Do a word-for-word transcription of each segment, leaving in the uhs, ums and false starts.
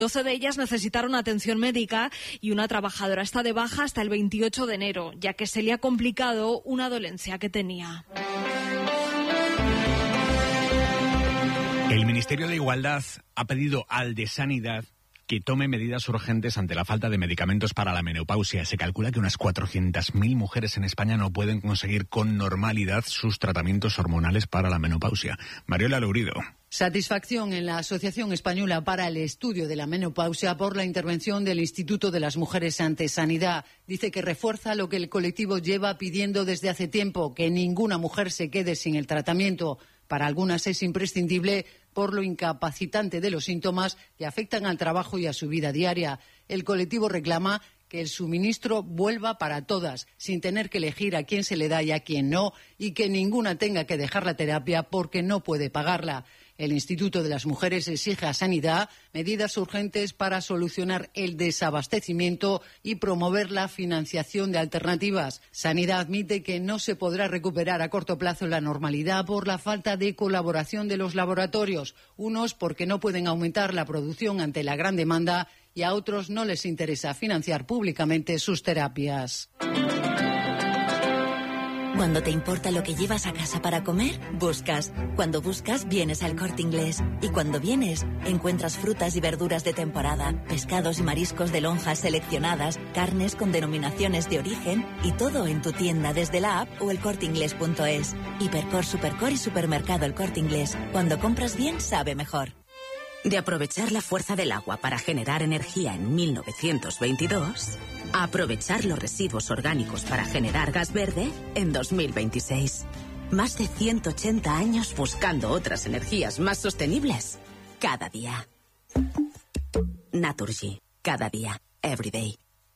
doce de ellas necesitaron atención médica y una trabajadora está de baja hasta el veintiocho de enero, ya que se le ha complicado una dolencia que tenía. El Ministerio de Igualdad ha pedido al de Sanidad que tome medidas urgentes ante la falta de medicamentos para la menopausia. Se calcula que unas cuatrocientas mil mujeres en España no pueden conseguir con normalidad sus tratamientos hormonales para la menopausia. Mariola Lourido. Satisfacción en la Asociación Española para el Estudio de la Menopausia por la intervención del Instituto de las Mujeres ante Sanidad. Dice que refuerza lo que el colectivo lleva pidiendo desde hace tiempo, que ninguna mujer se quede sin el tratamiento. Para algunas es imprescindible por lo incapacitante de los síntomas que afectan al trabajo y a su vida diaria. El colectivo reclama que el suministro vuelva para todas, sin tener que elegir a quién se le da y a quién no, y que ninguna tenga que dejar la terapia porque no puede pagarla. El Instituto de las Mujeres exige a Sanidad medidas urgentes para solucionar el desabastecimiento y promover la financiación de alternativas. Sanidad admite que no se podrá recuperar a corto plazo la normalidad por la falta de colaboración de los laboratorios, unos porque no pueden aumentar la producción ante la gran demanda y a otros no les interesa financiar públicamente sus terapias. Cuando te importa lo que llevas a casa para comer, buscas. Cuando buscas, vienes al Corte Inglés. Y cuando vienes, encuentras frutas y verduras de temporada, pescados y mariscos de lonjas seleccionadas, carnes con denominaciones de origen y todo en tu tienda desde la app o el corte inglés punto es. Hipercor, Supercor y Supermercado El Corte Inglés. Cuando compras bien, sabe mejor. De aprovechar la fuerza del agua para generar energía en mil novecientos veintidós, a aprovechar los residuos orgánicos para generar gas verde en dos mil veintiséis. Más de ciento ochenta años buscando otras energías más sostenibles cada día. Naturgy, cada día, every day.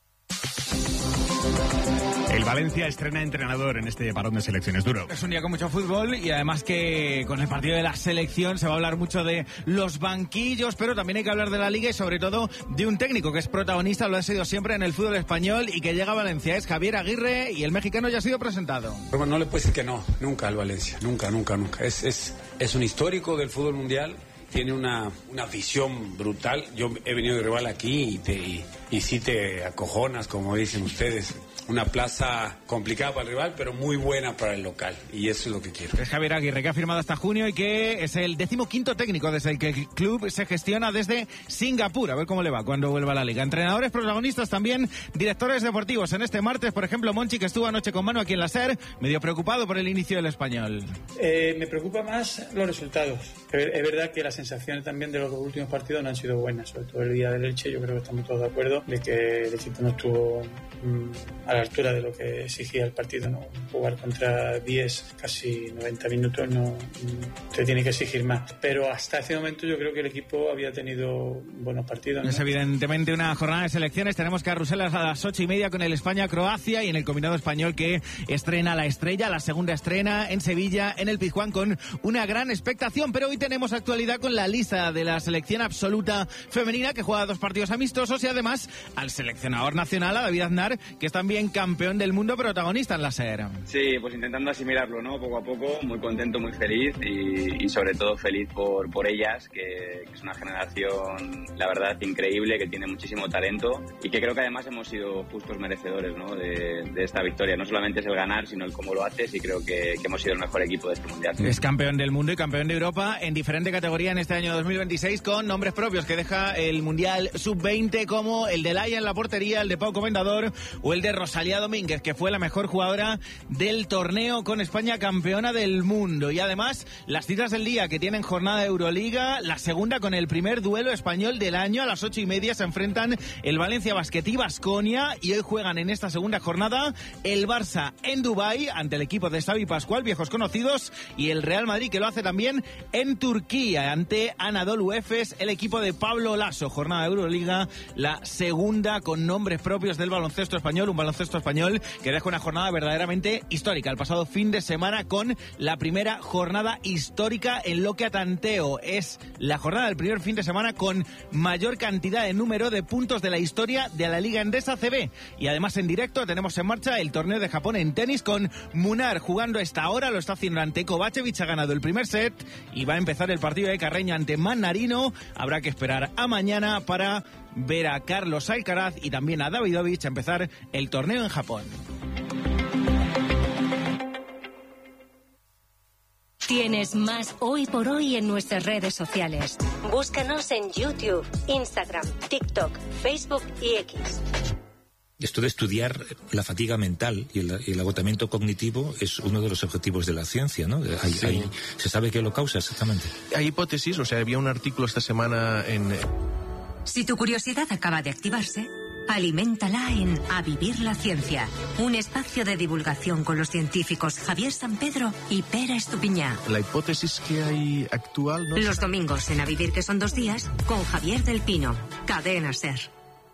El Valencia estrena entrenador en este parón de selecciones duro. Es un día con mucho fútbol y además que con el partido de la selección se va a hablar mucho de los banquillos, pero también hay que hablar de la Liga y sobre todo de un técnico que es protagonista, lo ha sido siempre en el fútbol español y que llega a Valencia. Es Javier Aguirre y el mexicano ya ha sido presentado. Bueno, no le puedo decir que no, nunca al Valencia, nunca, nunca, nunca. Es, es, es un histórico del fútbol mundial. Tiene una, una visión brutal. Yo he venido de rival aquí y, te, y, y sí te acojonas, como dicen ustedes. Una plaza complicada para el rival, pero muy buena para el local. Y eso es lo que quiero. Es Javier Aguirre, que ha firmado hasta junio y que es el decimoquinto técnico desde el que el club se gestiona desde Singapur. A ver cómo le va cuando vuelva a la Liga. Entrenadores, protagonistas también, directores deportivos. En este martes, por ejemplo, Monchi, que estuvo anoche con Manu aquí en la SER, medio preocupado por el inicio del Español. Eh, me preocupa más los resultados. Es verdad que las sensaciones también de los dos últimos partidos no han sido buenas, sobre todo el día del Elche. Yo creo que estamos todos de acuerdo de que el equipo no estuvo mmm, a la altura de lo que exigía el partido, ¿no? Jugar contra diez, casi noventa minutos, no te tiene que exigir más. Pero hasta ese momento yo creo que el equipo había tenido buenos partidos, ¿no? Es evidentemente una jornada de selecciones. Tenemos que a Bruselas a las ocho y media con el España-Croacia y en el combinado español que estrena la Estrella, la segunda estrena en Sevilla, en el Pizjuán, con una gran expectación. Pero hoy tenemos actualidad con la lista de la selección absoluta femenina que juega dos partidos amistosos y además al seleccionador nacional, a David Aznar, que es también campeón del mundo, protagonista en la SER. Sí, pues intentando asimilarlo, ¿no? Poco a poco, muy contento, muy feliz y, y sobre todo feliz por, por ellas, que, que es una generación, la verdad, increíble, que tiene muchísimo talento y que creo que además hemos sido justos merecedores, ¿no? de, de esta victoria. No solamente es el ganar, sino el cómo lo haces y creo que, que hemos sido el mejor equipo de este mundial. Es campeón del mundo y campeón de Europa en diferente categoría en este año dos mil veintiséis con nombres propios que deja el Mundial sub veinte como el de Laia en la portería, el de Pau Comendador o el de Rosalía Domínguez, que fue la mejor jugadora del torneo con España campeona del mundo. Y además las citas del día que tienen jornada de Euroliga, la segunda con el primer duelo español del año. A las ocho y media se enfrentan el Valencia Basket y Baskonia y hoy juegan en esta segunda jornada el Barça en Dubái ante el equipo de Xavi Pascual, viejos conocidos, y el Real Madrid, que lo hace también en Turquía ante Anadolu Efes, el equipo de Pablo Lasso. Jornada de Euroliga, la segunda con nombres propios del baloncesto español, un baloncesto baloncesto español, que deja una jornada verdaderamente histórica. El pasado fin de semana con la primera jornada histórica en lo que a tanteo es la jornada del primer fin de semana con mayor cantidad de número de puntos de la historia de la Liga Endesa C B. Y además en directo tenemos en marcha el torneo de Japón en tenis con Munar jugando esta hora, lo está haciendo ante Kovacevic, ha ganado el primer set y va a empezar el partido de Carreño ante Mannarino. Habrá que esperar a mañana para ver a Carlos Alcaraz y también a Davidovich a empezar el torneo en Japón. Tienes más Hoy por Hoy en nuestras redes sociales. Búscanos en YouTube, Instagram, TikTok, Facebook y X. Esto de estudiar la fatiga mental y el, y el agotamiento cognitivo es uno de los objetivos de la ciencia, ¿no? Hay, Sí. hay, ¿se sabe qué lo causa exactamente? Hay hipótesis, o sea, había un artículo esta semana en... Si tu curiosidad acaba de activarse, aliméntala en A Vivir la Ciencia, un espacio de divulgación con los científicos Javier Sampedro y Pera Estupiñá. La hipótesis que hay actual... ¿no? Los domingos en A Vivir, que son dos días, con Javier del Pino, Cadena SER.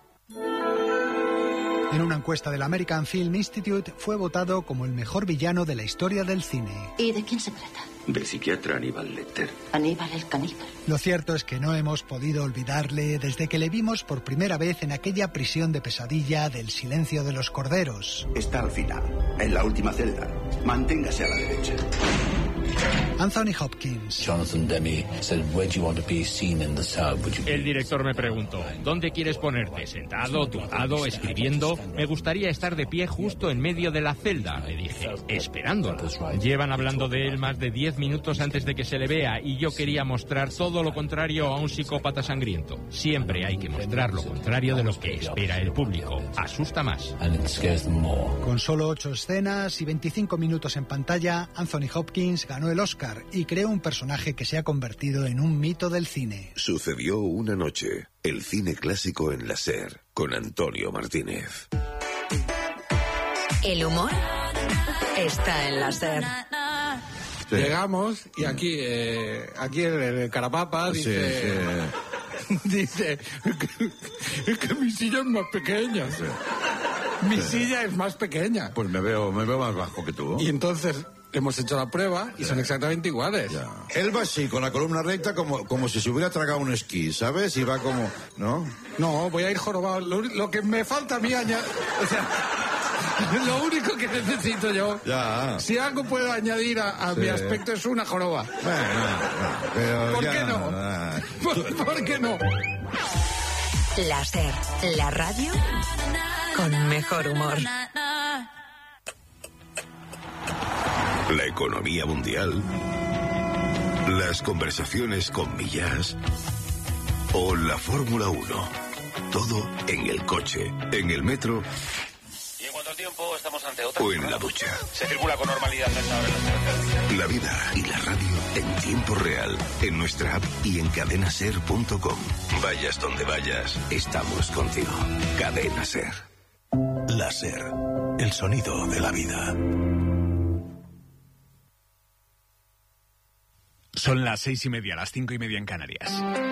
En una encuesta del American Film Institute fue votado como el mejor villano de la historia del cine. ¿Y de quién se trata? Del psiquiatra Aníbal Lecter. Aníbal el caníbal. Lo cierto es que no hemos podido olvidarle desde que le vimos por primera vez en aquella prisión de pesadilla del Silencio de los Corderos. Está al final, en la última celda. Manténgase a la derecha. Anthony Hopkins. Jonathan Demme said, "Where do you want to be seen in the cell? Would you..." El director me preguntó, ¿dónde quieres ponerte? ¿Sentado, tumbado, escribiendo? Me gustaría estar de pie justo en medio de la celda, le dije, esperándolo. Llevan hablando de él más de diez minutos antes de que se le vea y yo quería mostrar todo lo contrario a un psicópata sangriento. Siempre hay que mostrar lo contrario de lo que espera el público. Asusta más. Con solo ocho escenas y veinticinco minutos en pantalla, Anthony Hopkins ganó el Oscar y creó un personaje que se ha convertido en un mito del cine. Sucedió una noche, el cine clásico en la SER, con Antonio Martínez. El humor está en la SER. Sí. Llegamos y aquí, eh, aquí el, el Carapapa dice, sí, sí. dice que, que mi silla es más pequeña. Sí. Mi sí. silla es más pequeña. Pues me veo, me veo más bajo que tú. Y entonces hemos hecho la prueba y son exactamente iguales. Ya. Él va así, con la columna recta, como, como si se hubiera tragado un esquí, ¿sabes? Y va como, ¿no? No, voy a ir jorobado. Lo, lo que me falta a mí añadir... O sea, lo único que necesito yo, ya. si algo puedo añadir a, a sí. mi aspecto, es una joroba. Bueno, no, pero ¿Por ya, qué no? no. ¿Por, ¿Por qué no? La SER, la radio con mejor humor. La economía mundial, las conversaciones con Millás o la Fórmula uno. Todo en el coche, en el metro y en cuanto al tiempo estamos ante otra. O en la ducha. Se circula con normalidad a esta hora en las carreteras. La vida y la radio en tiempo real, en nuestra app y en cadena ser punto com. Vayas donde vayas, estamos contigo. Cadena SER. La SER, el sonido de la vida. Son las seis y media, las cinco y media en Canarias.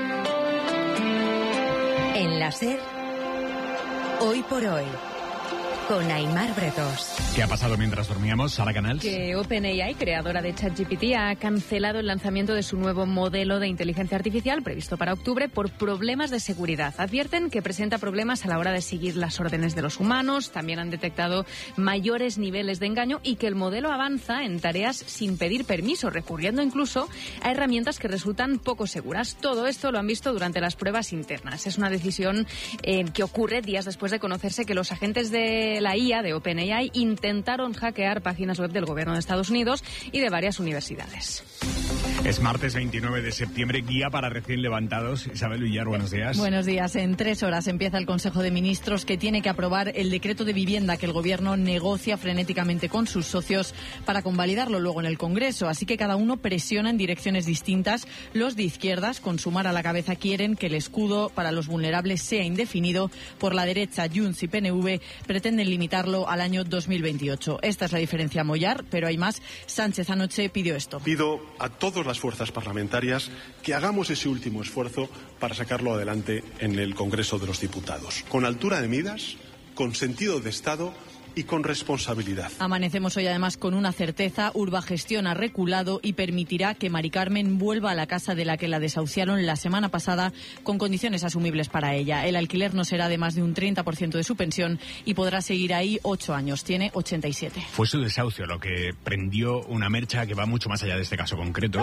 En la SER, Hoy por Hoy, con Aimar Bretos. ¿Qué ha pasado mientras dormíamos, Sara Canals? Que OpenAI, creadora de ChatGPT, ha cancelado el lanzamiento de su nuevo modelo de inteligencia artificial previsto para octubre por problemas de seguridad. Advierten que presenta problemas a la hora de seguir las órdenes de los humanos, también han detectado mayores niveles de engaño y que el modelo avanza en tareas sin pedir permiso, recurriendo incluso a herramientas que resultan poco seguras. Todo esto lo han visto durante las pruebas internas. Es una decisión eh, que ocurre días después de conocerse que los agentes de la I A de OpenAI intentaron hackear páginas web del gobierno de Estados Unidos y de varias universidades. Es martes veintinueve de septiembre, guía para recién levantados. Isabel Villar, buenos días. Buenos días. En tres horas empieza el Consejo de Ministros que tiene que aprobar el decreto de vivienda que el Gobierno negocia frenéticamente con sus socios para convalidarlo luego en el Congreso. Así que cada uno presiona en direcciones distintas. Los de izquierdas, con Sumar a la cabeza, quieren que el escudo para los vulnerables sea indefinido. Por la derecha, Junts y P N V pretenden limitarlo al año dos mil veintiocho. Esta es la diferencia Mollar, pero hay más. Sánchez anoche pidió esto. Pido a todos las fuerzas parlamentarias que hagamos ese último esfuerzo para sacarlo adelante en el Congreso de los Diputados. Con altura de miras, con sentido de Estado y con responsabilidad. Amanecemos hoy además con una certeza. Urbagestión ha reculado y permitirá que Mari Carmen vuelva a la casa de la que la desahuciaron la semana pasada con condiciones asumibles para ella. El alquiler no será de más de un treinta por ciento de su pensión y podrá seguir ahí ocho años. Tiene ochenta y siete. Fue su desahucio lo que prendió una mercha que va mucho más allá de este caso concreto.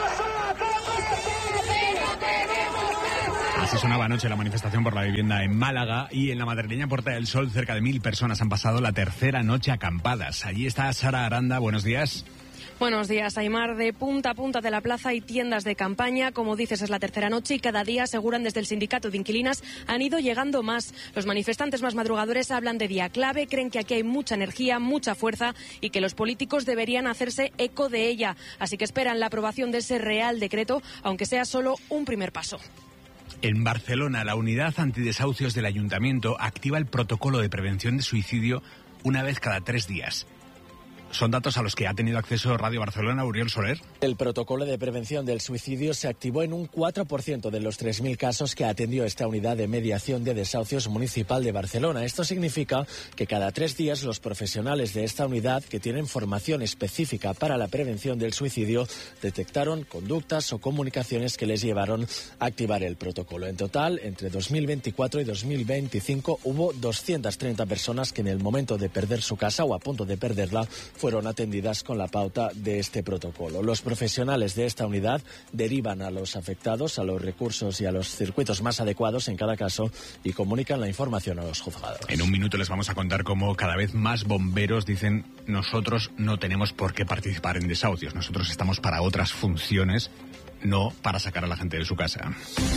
Así sonaba anoche la manifestación por la vivienda en Málaga, y en la madrileña Puerta del Sol cerca de mil personas han pasado la tercera noche acampadas. Allí está Sara Aranda, buenos días. Buenos días, Aimar. De punta a punta de la plaza hay tiendas de campaña. Como dices, es la tercera noche y cada día, aseguran desde el sindicato de inquilinas, han ido llegando más. Los manifestantes más madrugadores hablan de día clave, creen que aquí hay mucha energía, mucha fuerza y que los políticos deberían hacerse eco de ella. Así que esperan la aprobación de ese Real Decreto, aunque sea solo un primer paso. En Barcelona, la unidad antidesahucios del Ayuntamiento activa el protocolo de prevención de suicidio una vez cada tres días. Son datos a los que ha tenido acceso Radio Barcelona. Uriol Soler. El protocolo de prevención del suicidio se activó en un cuatro por ciento de los tres mil casos que atendió esta unidad de mediación de desahucios municipal de Barcelona. Esto significa que cada tres días los profesionales de esta unidad, que tienen formación específica para la prevención del suicidio, detectaron conductas o comunicaciones que les llevaron a activar el protocolo. En total, entre dos mil veinticuatro y dos mil veinticinco hubo doscientas treinta personas que en el momento de perder su casa o a punto de perderla fueron atendidas con la pauta de este protocolo. Los profesionales de esta unidad derivan a los afectados a los recursos y a los circuitos más adecuados en cada caso y comunican la información a los juzgados. En un minuto les vamos a contar cómo cada vez más bomberos dicen: nosotros no tenemos por qué participar en desahucios, nosotros estamos para otras funciones, no para sacar a la gente de su casa.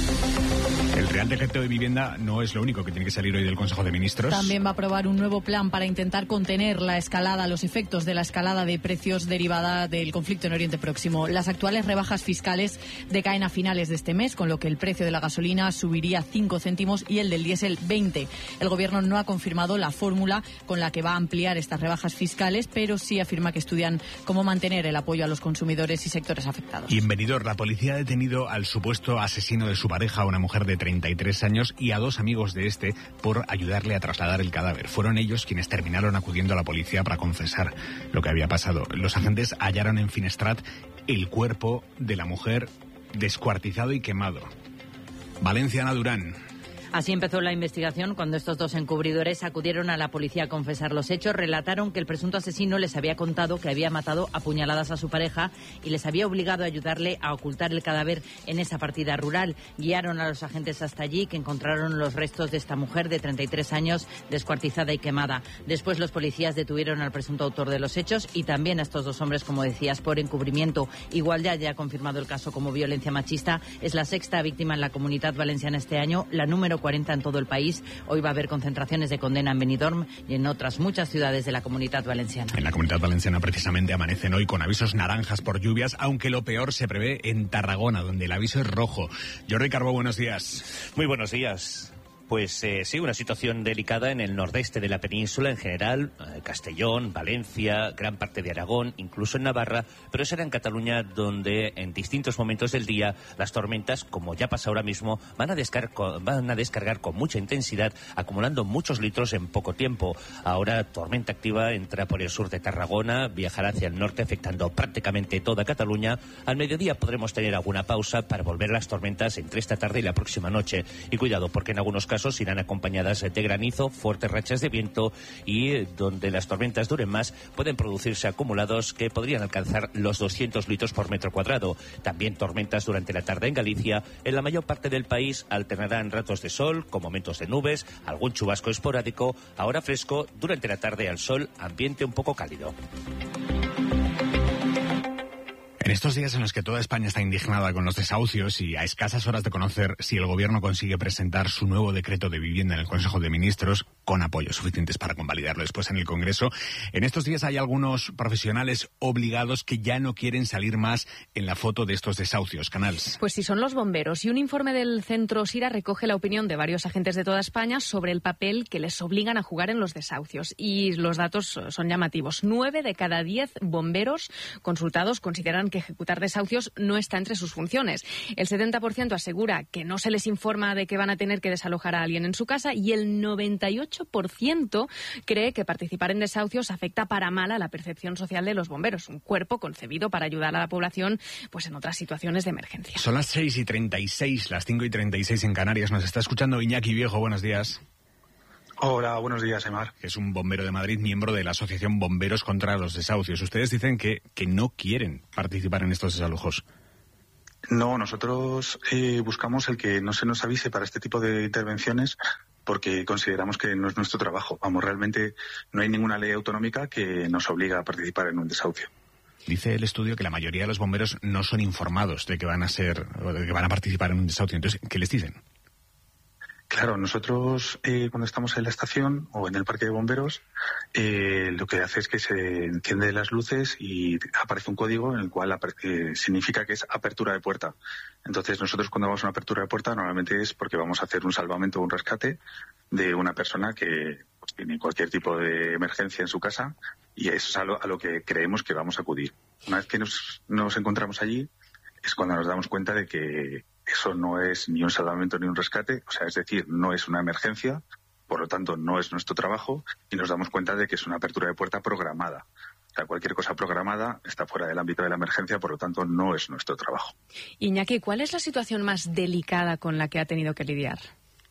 El Real Decreto de Vivienda no es lo único que tiene que salir hoy del Consejo de Ministros. También va a aprobar un nuevo plan para intentar contener la escalada, los efectos de la escalada de precios derivada del conflicto en Oriente Próximo. Las actuales rebajas fiscales decaen a finales de este mes, con lo que el precio de la gasolina subiría cinco céntimos y el del diésel veinte. El Gobierno no ha confirmado la fórmula con la que va a ampliar estas rebajas fiscales, pero sí afirma que estudian cómo mantener el apoyo a los consumidores y sectores afectados. Y en Benidorm, la policía ha detenido al supuesto asesino de su pareja, una mujer de treinta y tres años, y a dos amigos de este por ayudarle a trasladar el cadáver. Fueron ellos quienes terminaron acudiendo a la policía para confesar lo que había pasado. Los agentes hallaron en Finestrat el cuerpo de la mujer descuartizado y quemado. Valencia, Ana Durán. Así empezó la investigación cuando estos dos encubridores acudieron a la policía a confesar los hechos. Relataron que el presunto asesino les había contado que había matado a puñaladas a su pareja y les había obligado a ayudarle a ocultar el cadáver en esa partida rural. Guiaron a los agentes hasta allí, que encontraron los restos de esta mujer de treinta y tres años descuartizada y quemada. Después los policías detuvieron al presunto autor de los hechos y también a estos dos hombres, como decías, por encubrimiento. Igualdad ya ha confirmado el caso como violencia machista. Es la sexta víctima en la Comunidad Valenciana este año, la número cuarenta en todo el país. Hoy va a haber concentraciones de condena en Benidorm y en otras muchas ciudades de la Comunidad Valenciana. En la Comunidad Valenciana precisamente amanecen hoy con avisos naranjas por lluvias, aunque lo peor se prevé en Tarragona, donde el aviso es rojo. Jordi Carbó, buenos días. Muy buenos días. Pues eh, sí, una situación delicada en el nordeste de la península en general, eh, Castellón, Valencia, gran parte de Aragón, incluso en Navarra, pero será en Cataluña donde en distintos momentos del día las tormentas, como ya pasa ahora mismo, van a, descar van a descargar con mucha intensidad, acumulando muchos litros en poco tiempo. Ahora tormenta activa entra por el sur de Tarragona, viajará hacia el norte afectando prácticamente toda Cataluña. Al mediodía podremos tener alguna pausa para volver las tormentas entre esta tarde y la próxima noche. Y cuidado, porque en algunos casos irán acompañadas de granizo, fuertes rachas de viento y donde las tormentas duren más pueden producirse acumulados que podrían alcanzar los doscientos litros por metro cuadrado. También tormentas durante la tarde en Galicia. En la mayor parte del país alternarán ratos de sol con momentos de nubes, algún chubasco esporádico. Ahora fresco, durante la tarde al sol, ambiente un poco cálido. En estos días en los que toda España está indignada con los desahucios y a escasas horas de conocer si el Gobierno consigue presentar su nuevo decreto de vivienda en el Consejo de Ministros, con apoyos suficientes para convalidarlo después en el Congreso, en estos días hay algunos profesionales obligados que ya no quieren salir más en la foto de estos desahucios. Canals. Pues sí, son los bomberos. Y un informe del Centro Sira recoge la opinión de varios agentes de toda España sobre el papel que les obligan a jugar en los desahucios. Y los datos son llamativos. Nueve de cada diez bomberos consultados consideran que ejecutar desahucios no está entre sus funciones. El setenta por ciento asegura que no se les informa de que van a tener que desalojar a alguien en su casa y el noventa y ocho ocho por ciento cree que participar en desahucios afecta para mal a la percepción social de los bomberos, un cuerpo concebido para ayudar a la población pues en otras situaciones de emergencia. Son las seis y treinta y seis, las cinco y treinta y seis en Canarias. Nos está escuchando Iñaki Viejo, buenos días. Hola, buenos días, Aimar. Es un bombero de Madrid, miembro de la Asociación Bomberos contra los Desahucios. Ustedes dicen que, que no quieren participar en estos desalojos. No, nosotros eh, buscamos el que no se nos avise para este tipo de intervenciones porque consideramos que no es nuestro trabajo. Vamos, realmente no hay ninguna ley autonómica que nos obliga a participar en un desahucio. Dice el estudio que la mayoría de los bomberos no son informados de que van a ser o de que van a participar en un desahucio. Entonces, ¿qué les dicen? Claro, nosotros eh, cuando estamos en la estación o en el parque de bomberos, eh, lo que hace es que se encienden las luces y aparece un código en el cual eh, significa que es apertura de puerta. Entonces nosotros cuando vamos a una apertura de puerta normalmente es porque vamos a hacer un salvamento o un rescate de una persona que pues, tiene cualquier tipo de emergencia en su casa y eso es a lo, a lo que creemos que vamos a acudir. Una vez que nos, nos encontramos allí es cuando nos damos cuenta de que eso no es ni un salvamento ni un rescate, o sea, es decir, no es una emergencia, por lo tanto no es nuestro trabajo y nos damos cuenta de que es una apertura de puerta programada. O sea, cualquier cosa programada está fuera del ámbito de la emergencia, por lo tanto no es nuestro trabajo. Iñaki, ¿cuál es la situación más delicada con la que ha tenido que lidiar?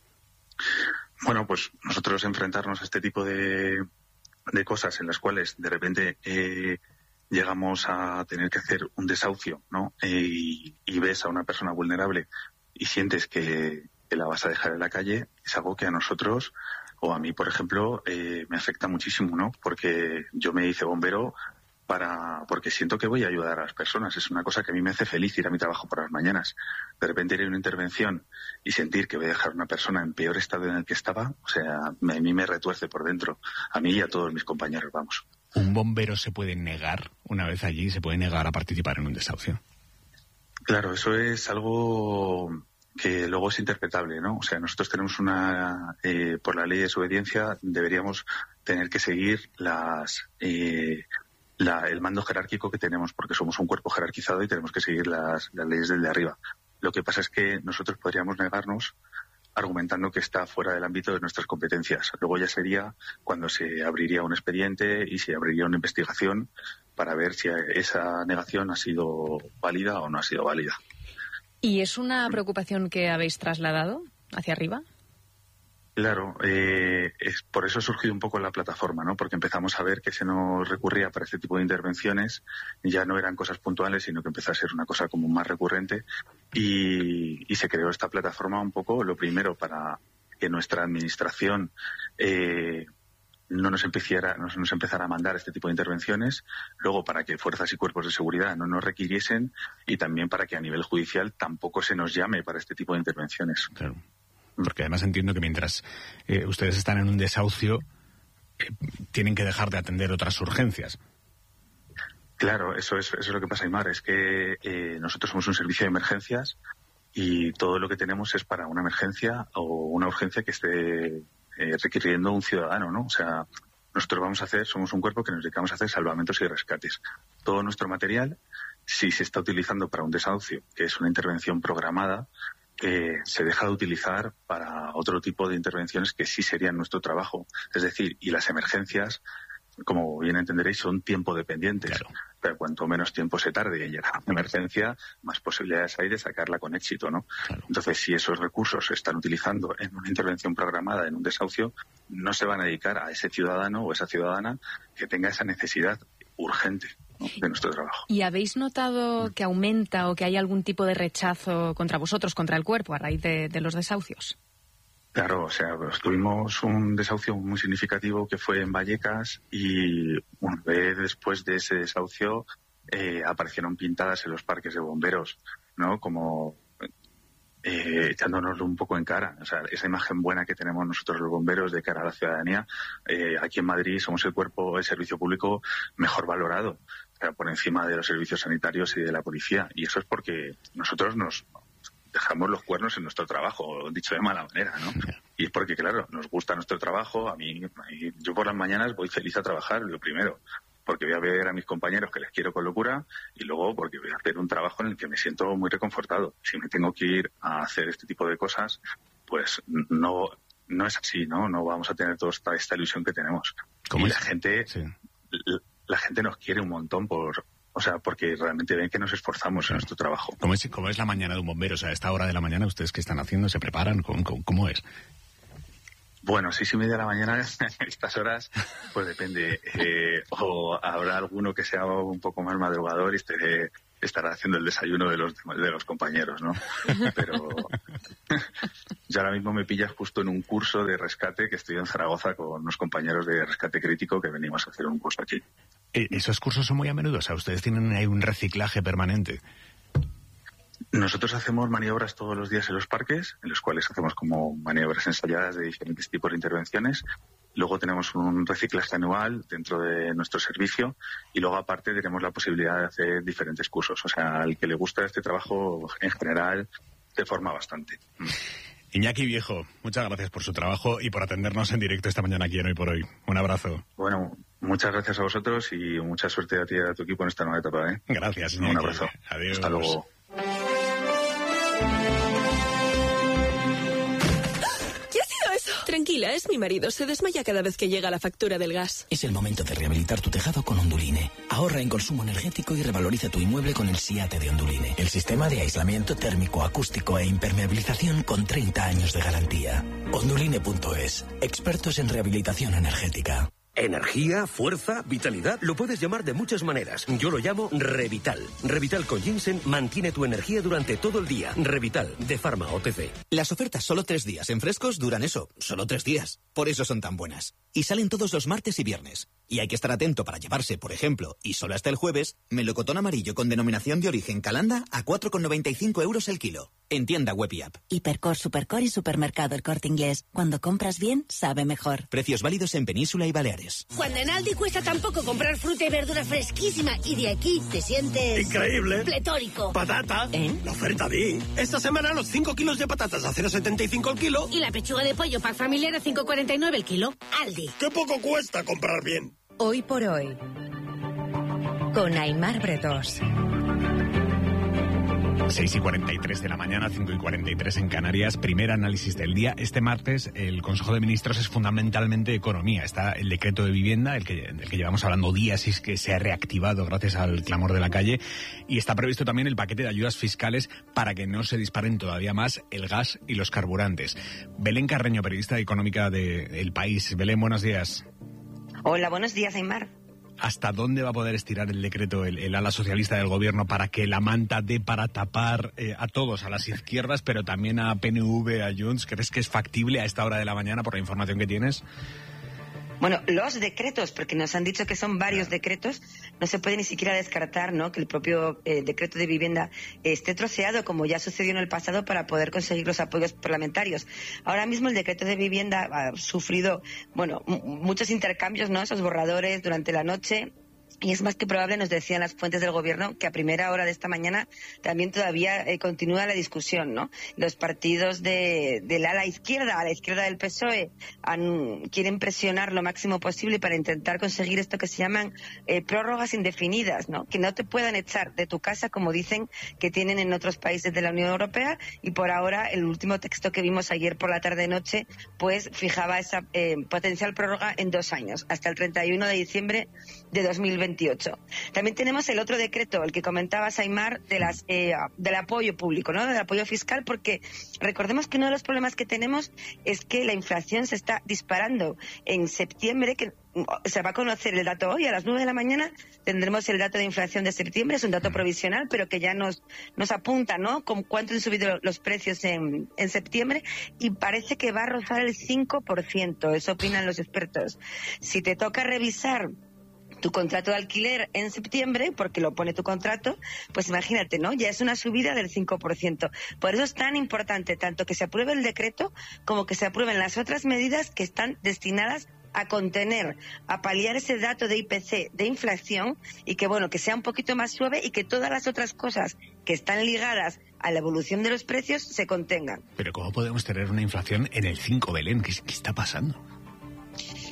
Bueno, pues nosotros enfrentarnos a este tipo de, de cosas en las cuales de repente eh, llegamos a tener que hacer un desahucio, ¿no? Eh, y, y ves a una persona vulnerable y sientes que, que la vas a dejar en la calle, es algo que a nosotros, o a mí, por ejemplo, eh, me afecta muchísimo, ¿no? Porque yo me hice bombero para porque siento que voy a ayudar a las personas. Es una cosa que a mí me hace feliz ir a mi trabajo por las mañanas. De repente ir a una intervención y sentir que voy a dejar a una persona en peor estado en el que estaba, o sea, me, a mí me retuerce por dentro. A mí y a todos mis compañeros, vamos. ¿Un bombero se puede negar, una vez allí, se puede negar a participar en un desahucio? Claro, eso es algo que luego es interpretable, ¿no? O sea, nosotros tenemos una, eh, por la ley de desobediencia, deberíamos tener que seguir las, eh, la, el mando jerárquico que tenemos, porque somos un cuerpo jerarquizado y tenemos que seguir las, las leyes del de arriba. Lo que pasa es que nosotros podríamos negarnos argumentando que está fuera del ámbito de nuestras competencias. Luego ya sería cuando se abriría un expediente y se abriría una investigación para ver si esa negación ha sido válida o no ha sido válida. ¿Y es una preocupación que habéis trasladado hacia arriba? Claro, eh, es, por eso ha surgido un poco la plataforma, ¿no? Porque empezamos a ver que se nos recurría para este tipo de intervenciones, ya no eran cosas puntuales, sino que empezó a ser una cosa como más recurrente y, y se creó esta plataforma un poco, lo primero, para que nuestra administración eh, no nos empezara, no nos empezara a mandar este tipo de intervenciones, luego para que fuerzas y cuerpos de seguridad no nos requiriesen y también para que a nivel judicial tampoco se nos llame para este tipo de intervenciones. Claro. Porque además entiendo que mientras eh, ustedes están en un desahucio, eh, tienen que dejar de atender otras urgencias. Claro, eso es, eso es lo que pasa, Aimar, es que eh, nosotros somos un servicio de emergencias y todo lo que tenemos es para una emergencia o una urgencia que esté eh, requiriendo un ciudadano, ¿no? O sea, nosotros vamos a hacer, somos un cuerpo que nos dedicamos a hacer salvamentos y rescates. Todo nuestro material, si se está utilizando para un desahucio, que es una intervención programada, que se deja de utilizar para otro tipo de intervenciones que sí serían nuestro trabajo. Es decir, y las emergencias, como bien entenderéis, son tiempo dependientes. Claro. Pero cuanto menos tiempo se tarde en llegar a una emergencia, más posibilidades hay de sacarla con éxito, ¿no? Claro. Entonces, si esos recursos se están utilizando en una intervención programada, en un desahucio, no se van a dedicar a ese ciudadano o esa ciudadana que tenga esa necesidad urgente, ¿no?, de nuestro trabajo. ¿Y habéis notado que aumenta o que hay algún tipo de rechazo contra vosotros, contra el cuerpo, a raíz de, de los desahucios? Claro, o sea, pues, tuvimos un desahucio muy significativo que fue en Vallecas y una vez después de ese desahucio eh, aparecieron pintadas en los parques de bomberos, ¿no? Como eh, echándonoslo un poco en cara. O sea, esa imagen buena que tenemos nosotros los bomberos de cara a la ciudadanía. Eh, aquí en Madrid somos el cuerpo de servicio público mejor valorado, o sea, por encima de los servicios sanitarios y de la policía. Y eso es porque nosotros nos dejamos los cuernos en nuestro trabajo, dicho de mala manera, ¿no? Y es porque, claro, nos gusta nuestro trabajo. A mí, yo por las mañanas voy feliz a trabajar, lo primero, porque voy a ver a mis compañeros que les quiero con locura y luego porque voy a hacer un trabajo en el que me siento muy reconfortado. Si me tengo que ir a hacer este tipo de cosas, pues no no es así, ¿no? No vamos a tener toda esta, esta ilusión que tenemos. Y la gente, sí. la, la gente nos quiere un montón por, o sea, porque realmente ven que nos esforzamos sí. en nuestro trabajo. ¿Cómo es, cómo es la mañana de un bombero? O sea, a esta hora de la mañana, ¿ustedes qué están haciendo? ¿Se preparan? ¿Cómo, cómo, cómo es? Bueno, seis y media de la mañana, estas horas, pues depende. Eh, o habrá alguno que sea un poco más madrugador y esté, estará haciendo el desayuno de los de los compañeros, ¿no? Pero yo ahora mismo me pillas justo en un curso de rescate que estoy en Zaragoza con unos compañeros de rescate crítico que venimos a hacer un curso aquí. ¿Esos cursos son muy a menudo? O sea, ¿ustedes tienen ahí un reciclaje permanente? Nosotros hacemos maniobras todos los días en los parques, en los cuales hacemos como maniobras ensayadas de diferentes tipos de intervenciones. Luego tenemos un reciclaje anual dentro de nuestro servicio y luego aparte tenemos la posibilidad de hacer diferentes cursos. O sea, al que le gusta este trabajo en general se forma bastante. Iñaki Viejo, muchas gracias por su trabajo y por atendernos en directo esta mañana aquí en Hoy por Hoy. Un abrazo. Bueno, muchas gracias a vosotros y mucha suerte a ti y a tu equipo en esta nueva etapa, ¿eh? Gracias, Iñaki. Un abrazo. Adiós. Hasta luego. ¿Qué ha sido eso? Tranquila, es mi marido. Se desmaya cada vez que llega la factura del gas. Es el momento de rehabilitar tu tejado con Onduline. Ahorra en consumo energético y revaloriza tu inmueble con el SIATE de Onduline. El sistema de aislamiento térmico, acústico e impermeabilización con treinta años de garantía. Onduline punto es. Expertos en rehabilitación energética. Energía, fuerza, vitalidad, lo puedes llamar de muchas maneras. Yo lo llamo Revital. Revital con ginseng mantiene tu energía durante todo el día. Revital, de Pharma O T C. Las ofertas solo tres días en frescos duran eso, solo tres días. Por eso son tan buenas. Y salen todos los martes y viernes. Y hay que estar atento para llevarse, por ejemplo, y solo hasta el jueves, melocotón amarillo con denominación de origen Calanda a cuatro con noventa y cinco euros el kilo. En tienda web y app. Hipercor, Supercor y Supermercado El Corte Inglés. Cuando compras bien, sabe mejor. Precios válidos en Península y Baleares. Cuando en Aldi cuesta tan poco comprar fruta y verdura fresquísima y de aquí te sientes... ¡increíble! Pletórico. ¡Patata! ¿Eh? La oferta di. Esta semana los cinco kilos de patatas a cero coma setenta y cinco el kilo. Y la pechuga de pollo pack familiar a cinco con cuarenta y nueve el kilo. Aldi. ¡Qué poco cuesta comprar bien! Hoy por Hoy, con Aimar Bretós. seis y cuarenta y tres de la mañana, cinco y cuarenta y tres en Canarias. Primer análisis del día. Este martes el Consejo de Ministros es fundamentalmente economía. Está el decreto de vivienda, el que, del que llevamos hablando días y es que se ha reactivado gracias al clamor de la calle. Y está previsto también el paquete de ayudas fiscales para que no se disparen todavía más el gas y los carburantes. Belén Carreño, periodista económica de El País. Belén, buenos días. Hola, buenos días, Aimar. ¿Hasta dónde va a poder estirar el decreto el, el ala socialista del gobierno para que la manta dé para tapar eh, a todos, a las izquierdas, pero también a P N V, a Junts? ¿Crees que es factible a esta hora de la mañana por la información que tienes? Bueno, los decretos, porque nos han dicho que son varios decretos, no se puede ni siquiera descartar, ¿no?, que el propio eh, decreto de vivienda esté troceado, como ya sucedió en el pasado, para poder conseguir los apoyos parlamentarios. Ahora mismo el decreto de vivienda ha sufrido, bueno, m- muchos intercambios, ¿no?, esos borradores durante la noche. Y es más que probable, nos decían las fuentes del gobierno, que a primera hora de esta mañana también todavía eh, continúa la discusión, ¿no? Los partidos de, de la ala izquierda, a la izquierda del P S O E, han, quieren presionar lo máximo posible para intentar conseguir esto que se llaman eh, prórrogas indefinidas, ¿no? Que no te puedan echar de tu casa, como dicen que tienen en otros países de la Unión Europea. Y por ahora, el último texto que vimos ayer por la tarde-noche, pues fijaba esa eh, potencial prórroga en dos años, hasta el treinta y uno de diciembre de dos mil veintiocho. También tenemos el otro decreto, el que comentabas, Aimar, de las, eh, del apoyo público, ¿no?, del apoyo fiscal, porque recordemos que uno de los problemas que tenemos es que la inflación se está disparando. En septiembre, que se va a conocer el dato hoy, a las nueve de la mañana tendremos el dato de inflación de septiembre, es un dato provisional, pero que ya nos, nos apunta, ¿no?, con cuánto han subido los precios en, en septiembre, y parece que va a rozar el cinco por ciento, eso opinan los expertos. Si te toca revisar tu contrato de alquiler en septiembre, porque lo pone tu contrato, pues imagínate, ¿no? Ya es una subida del cinco por ciento. Por eso es tan importante tanto que se apruebe el decreto como que se aprueben las otras medidas que están destinadas a contener, a paliar ese dato de I P C, de inflación, y que, bueno, que sea un poquito más suave y que todas las otras cosas que están ligadas a la evolución de los precios se contengan. Pero ¿cómo podemos tener una inflación en el cinco, Belén? ¿Qué, qué está pasando?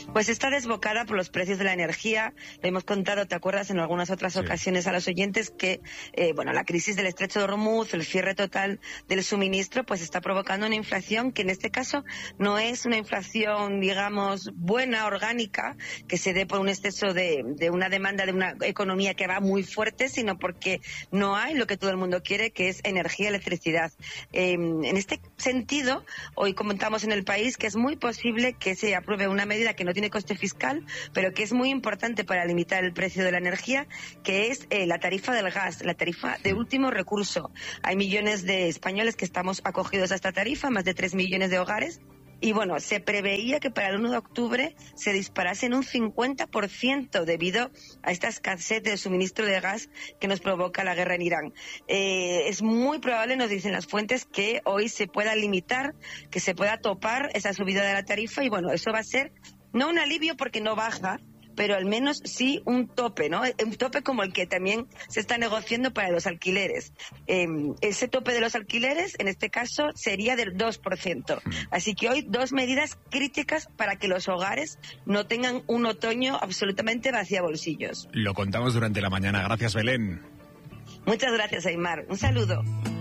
Pues está desbocada por los precios de la energía. Lo hemos contado, ¿te acuerdas?, en algunas otras sí. ocasiones a los oyentes que, eh, bueno, la crisis del estrecho de Hormuz, el cierre total del suministro, pues está provocando una inflación que en este caso no es una inflación, digamos, buena, orgánica, que se dé por un exceso de, de una demanda de una economía que va muy fuerte, sino porque no hay lo que todo el mundo quiere, que es energía, electricidad. Eh, en este sentido, hoy comentamos en El País que es muy posible que se apruebe una medida que no tiene coste fiscal, pero que es muy importante para limitar el precio de la energía, que es eh, la tarifa del gas, la tarifa de último recurso. Hay millones de españoles que estamos acogidos a esta tarifa, más de tres millones de hogares. Y bueno, se preveía que para el uno de octubre se disparase en un cincuenta por ciento debido a esta escasez de suministro de gas que nos provoca la guerra en Irán. Eh, es muy probable, nos dicen las fuentes, que hoy se pueda limitar, que se pueda topar esa subida de la tarifa y bueno, eso va a ser no un alivio porque no baja, pero al menos sí un tope, ¿no? Un tope como el que también se está negociando para los alquileres. Eh, ese tope de los alquileres, en este caso, sería del dos por ciento. Así que hoy dos medidas críticas para que los hogares no tengan un otoño absolutamente vaciabolsillos. Lo contamos durante la mañana. Gracias, Belén. Muchas gracias, Aimar. Un saludo.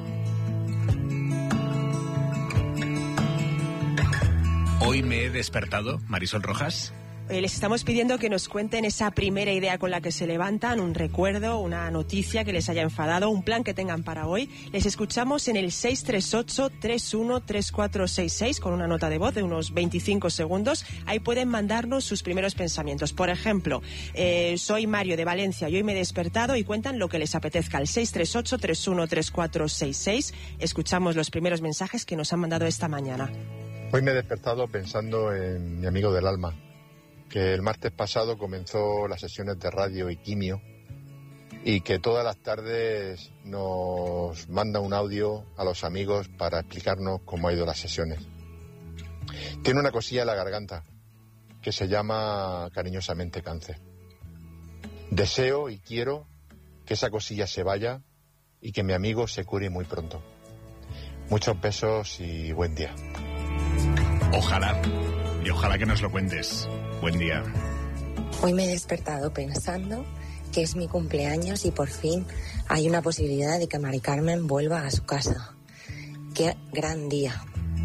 Hoy me he despertado, Marisol Rojas. Les estamos pidiendo que nos cuenten esa primera idea con la que se levantan, un recuerdo, una noticia que les haya enfadado, un plan que tengan para hoy. Les escuchamos en el seis tres ocho, tres uno tres cuatro seis seis con una nota de voz de unos veinticinco segundos. Ahí pueden mandarnos sus primeros pensamientos. Por ejemplo, eh, soy Mario de Valencia y hoy me he despertado y cuentan lo que les apetezca. El seis tres ocho, tres uno tres cuatro seis seis. Escuchamos los primeros mensajes que nos han mandado esta mañana. Hoy me he despertado pensando en mi amigo del alma, que el martes pasado comenzó las sesiones de radio y quimio y que todas las tardes nos manda un audio a los amigos para explicarnos cómo ha ido las sesiones. Tiene una cosilla en la garganta que se llama cariñosamente cáncer. Deseo y quiero que esa cosilla se vaya y que mi amigo se cure muy pronto. Muchos besos y buen día. Ojalá, y ojalá que nos lo cuentes. Buen día. Hoy me he despertado pensando que es mi cumpleaños y por fin hay una posibilidad de que Mari Carmen vuelva a su casa. ¡Qué gran día!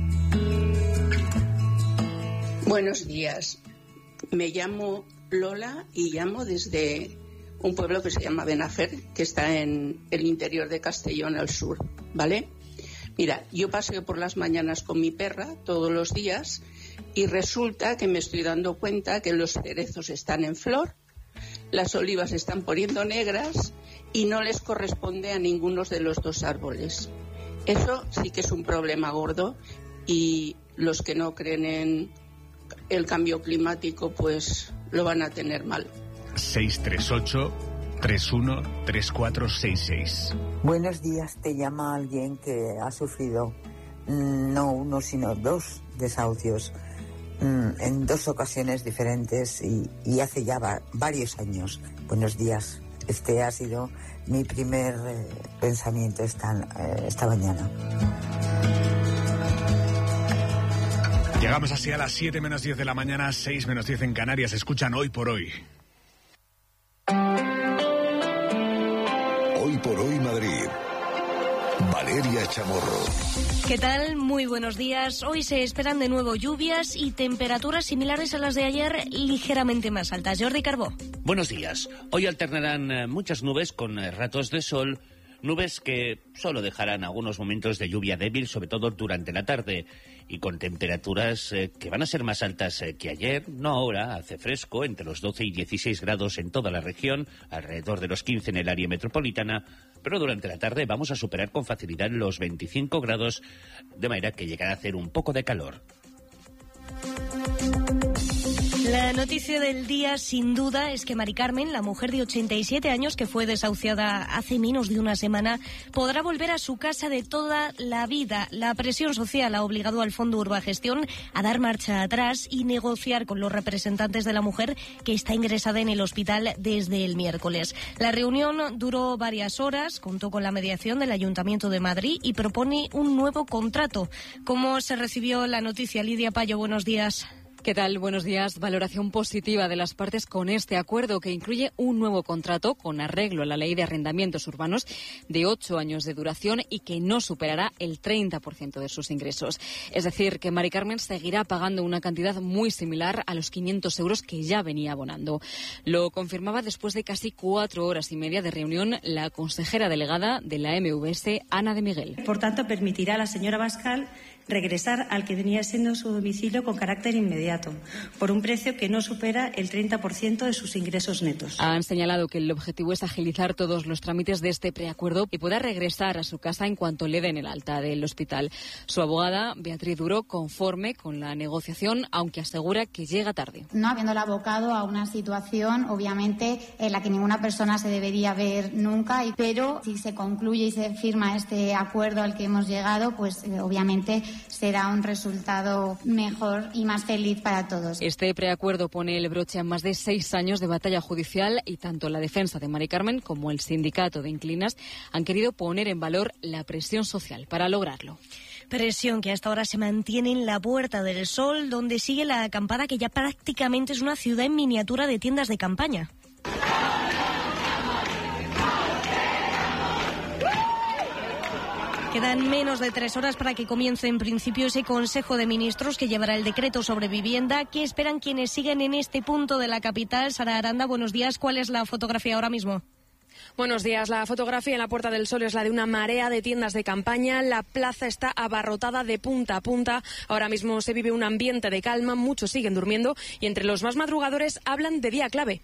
Buenos días. Me llamo Lola y llamo desde un pueblo que se llama Benafer, que está en el interior de Castellón al sur, ¿vale? Mira, yo paseo por las mañanas con mi perra todos los días y resulta que me estoy dando cuenta que los cerezos están en flor, las olivas se están poniendo negras y no les corresponde a ninguno de los dos árboles. Eso sí que es un problema gordo y los que no creen en el cambio climático pues lo van a tener mal. seis tres ocho, tres uno tres cuatro seis seis. Buenos días, te llama alguien que ha sufrido no uno sino dos desahucios en dos ocasiones diferentes y, y hace ya va, varios años. Buenos días, este ha sido mi primer eh, pensamiento esta, eh, esta mañana. Llegamos así a las siete menos diez de la mañana, seis menos diez en Canarias. Escuchan Hoy por Hoy. Hoy por Hoy Madrid. Valeria Chamorro. ¿Qué tal? Muy buenos días. Hoy se esperan de nuevo lluvias y temperaturas similares a las de ayer, ligeramente más altas. Jordi Carbó. Buenos días. Hoy alternarán muchas nubes con ratos de sol, nubes que solo dejarán algunos momentos de lluvia débil, sobre todo durante la tarde, y con temperaturas eh, que van a ser más altas eh, que ayer. No ahora, hace fresco, entre los doce y dieciséis grados en toda la región, alrededor de los quince en el área metropolitana, pero durante la tarde vamos a superar con facilidad los veinticinco grados, de manera que llegará a hacer un poco de calor. La noticia del día, sin duda, es que Mari Carmen, la mujer de ochenta y siete años que fue desahuciada hace menos de una semana, podrá volver a su casa de toda la vida. La presión social ha obligado al Fondo Urbagestión a dar marcha atrás y negociar con los representantes de la mujer que está ingresada en el hospital desde el miércoles. La reunión duró varias horas, contó con la mediación del Ayuntamiento de Madrid y propone un nuevo contrato. ¿Cómo se recibió la noticia? Lidia Payo, buenos días. ¿Qué tal? Buenos días. Valoración positiva de las partes con este acuerdo que incluye un nuevo contrato con arreglo a la Ley de Arrendamientos Urbanos de ocho años de duración y que no superará el treinta por ciento de sus ingresos. Es decir, que Mari Carmen seguirá pagando una cantidad muy similar a los quinientos euros que ya venía abonando. Lo confirmaba después de casi cuatro horas y media de reunión la consejera delegada de la M V S, Ana de Miguel. Por tanto, permitirá a la señora Bascal regresar al que venía siendo su domicilio con carácter inmediato, por un precio que no supera el treinta por ciento de sus ingresos netos. Han señalado que el objetivo es agilizar todos los trámites de este preacuerdo y pueda regresar a su casa en cuanto le den el alta del hospital. Su abogada, Beatriz Duro, conforme con la negociación, aunque asegura que llega tarde. No habiéndola abocado a una situación, obviamente, en la que ninguna persona se debería ver nunca, pero si se concluye y se firma este acuerdo al que hemos llegado, pues eh, obviamente será un resultado mejor y más feliz para todos. Este preacuerdo pone el broche a más de seis años de batalla judicial y tanto la defensa de Mari Carmen como el sindicato de inquilinas han querido poner en valor la presión social para lograrlo. Presión que hasta ahora se mantiene en la Puerta del Sol, donde sigue la acampada que ya prácticamente es una ciudad en miniatura de tiendas de campaña. Quedan menos de tres horas para que comience en principio ese Consejo de Ministros que llevará el decreto sobre vivienda. ¿Qué esperan quienes siguen en este punto de la capital? Sara Aranda, buenos días. ¿Cuál es la fotografía ahora mismo? Buenos días. La fotografía en la Puerta del Sol es la de una marea de tiendas de campaña. La plaza está abarrotada de punta a punta. Ahora mismo se vive un ambiente de calma. Muchos siguen durmiendo y entre los más madrugadores hablan de día clave.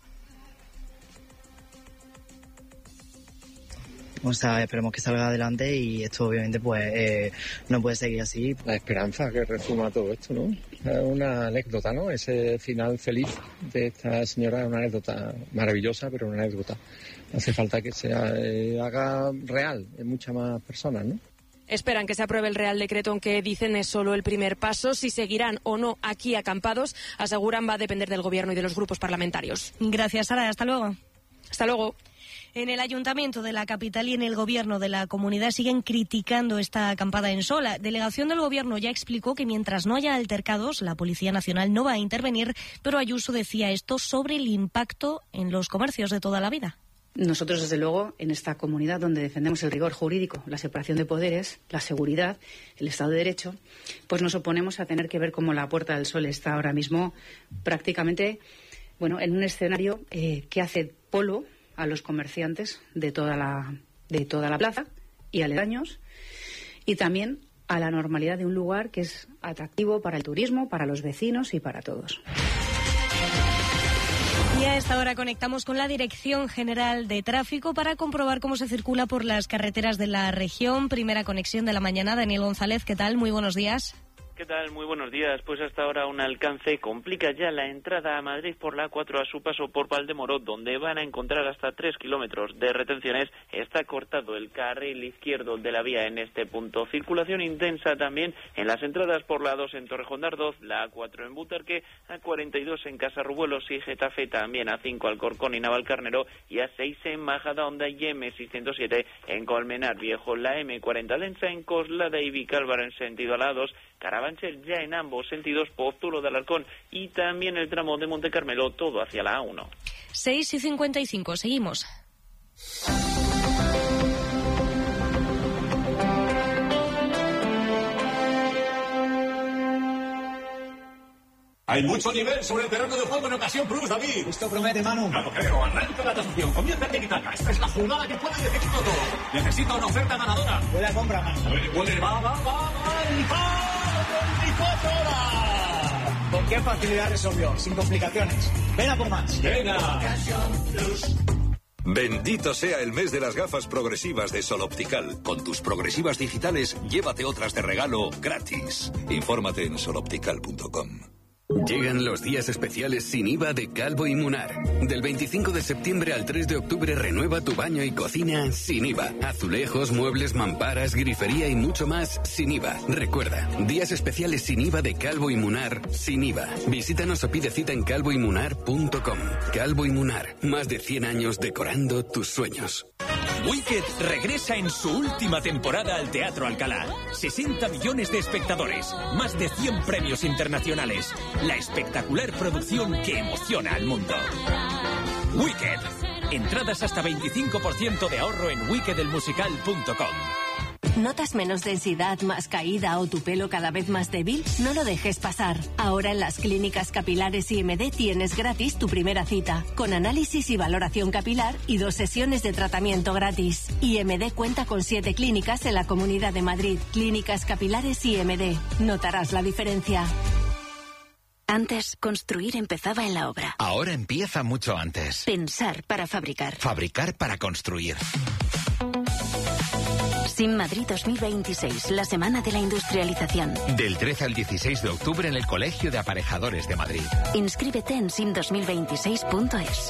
O sea, esperemos que salga adelante y esto obviamente pues eh, no puede seguir así. La esperanza que resuma todo esto, ¿no? Es una anécdota, ¿no? Ese final feliz de esta señora es una anécdota maravillosa, pero una anécdota. Hace falta que se eh, haga real en muchas más personas, ¿no? Esperan que se apruebe el Real Decreto, aunque dicen es solo el primer paso. Si seguirán o no aquí acampados, aseguran va a depender del Gobierno y de los grupos parlamentarios. Gracias, Sara. Hasta luego. Hasta luego. En el Ayuntamiento de la capital y en el Gobierno de la comunidad siguen criticando esta acampada en Sol. La delegación del Gobierno ya explicó que mientras no haya altercados, la Policía Nacional no va a intervenir, pero Ayuso decía esto sobre el impacto en los comercios de toda la vida. Nosotros, desde luego, en esta comunidad donde defendemos el rigor jurídico, la separación de poderes, la seguridad, el Estado de Derecho, pues nos oponemos a tener que ver cómo la Puerta del Sol está ahora mismo prácticamente, bueno, en un escenario eh, que hace polvo a los comerciantes de toda la, de toda la plaza y aledaños, y también a la normalidad de un lugar que es atractivo para el turismo, para los vecinos y para todos. Y a esta hora conectamos con la Dirección General de Tráfico para comprobar cómo se circula por las carreteras de la región. Primera conexión de la mañana. Daniel González, ¿qué tal? Muy buenos días. ¿Qué tal? Muy buenos días. Pues hasta ahora un alcance complica ya la entrada a Madrid por la A cuatro a su paso por Valdemoro, donde van a encontrar hasta tres kilómetros de retenciones. Está cortado el carril izquierdo de la vía en este punto. Circulación intensa también en las entradas por la A dos en Torrejón de Ardoz, la A cuatro en Butarque, A cuarenta y dos en Casarrubuelos y Getafe, también A cinco Alcorcón y Navalcarnero y A seis en Majadahonda y M seiscientos siete en Colmenar Viejo, la M cuarenta densa en Coslada y Vicálvaro en sentido a la A dos, Carabanchel ya en ambos sentidos, Pozuelo de Alarcón y también el tramo de Monte Carmelo, todo hacia la A uno. seis y cincuenta y cinco, seguimos. Hay mucho nivel sobre el terreno de juego en Ocasión Plus, David. Esto promete, Manu. Claro, creo. Arranca la tasación. Comienza el tiki-taka. Esta es la jugada que puede necesito todo. Necesito una oferta ganadora. Huele a compra, Manu. Huele, huele, va, va, va, va. ¡Y va! veinticuatro horas! ¿Con qué facilidad resolvió? Sin complicaciones. Ven a por más. Venga. Ocasión Plus. Bendito sea el mes de las gafas progresivas de Sol Optical. Con tus progresivas digitales, llévate otras de regalo gratis. Infórmate en sol optical punto com. Llegan los días especiales sin I V A de Calvo y Munar. Del veinticinco de septiembre al tres de octubre renueva tu baño y cocina sin I V A. Azulejos, muebles, mamparas, grifería y mucho más sin I V A. Recuerda, días especiales sin I V A de Calvo y Munar sin I V A. Visítanos o pide cita en calvo y munar punto com. Calvo y Munar, más de cien años decorando tus sueños. Wicked regresa en su última temporada al Teatro Alcalá. sesenta millones de espectadores, más de cien premios internacionales. La espectacular producción que emociona al mundo. Wicked. Entradas hasta veinticinco por ciento de ahorro en wicked el musical punto com. ¿Notas menos densidad, más caída o tu pelo cada vez más débil? No lo dejes pasar. Ahora en las clínicas capilares I M D tienes gratis tu primera cita, con análisis y valoración capilar y dos sesiones de tratamiento gratis. I M D cuenta con siete clínicas en la Comunidad de Madrid. Clínicas capilares I M D. Notarás la diferencia. Antes, construir empezaba en la obra. Ahora empieza mucho antes. Pensar para fabricar. Fabricar para construir. SIM Madrid dos mil veintiséis, la semana de la industrialización. Del trece al dieciséis de octubre en el Colegio de Aparejadores de Madrid. Inscríbete en sim dos mil veintiséis punto es.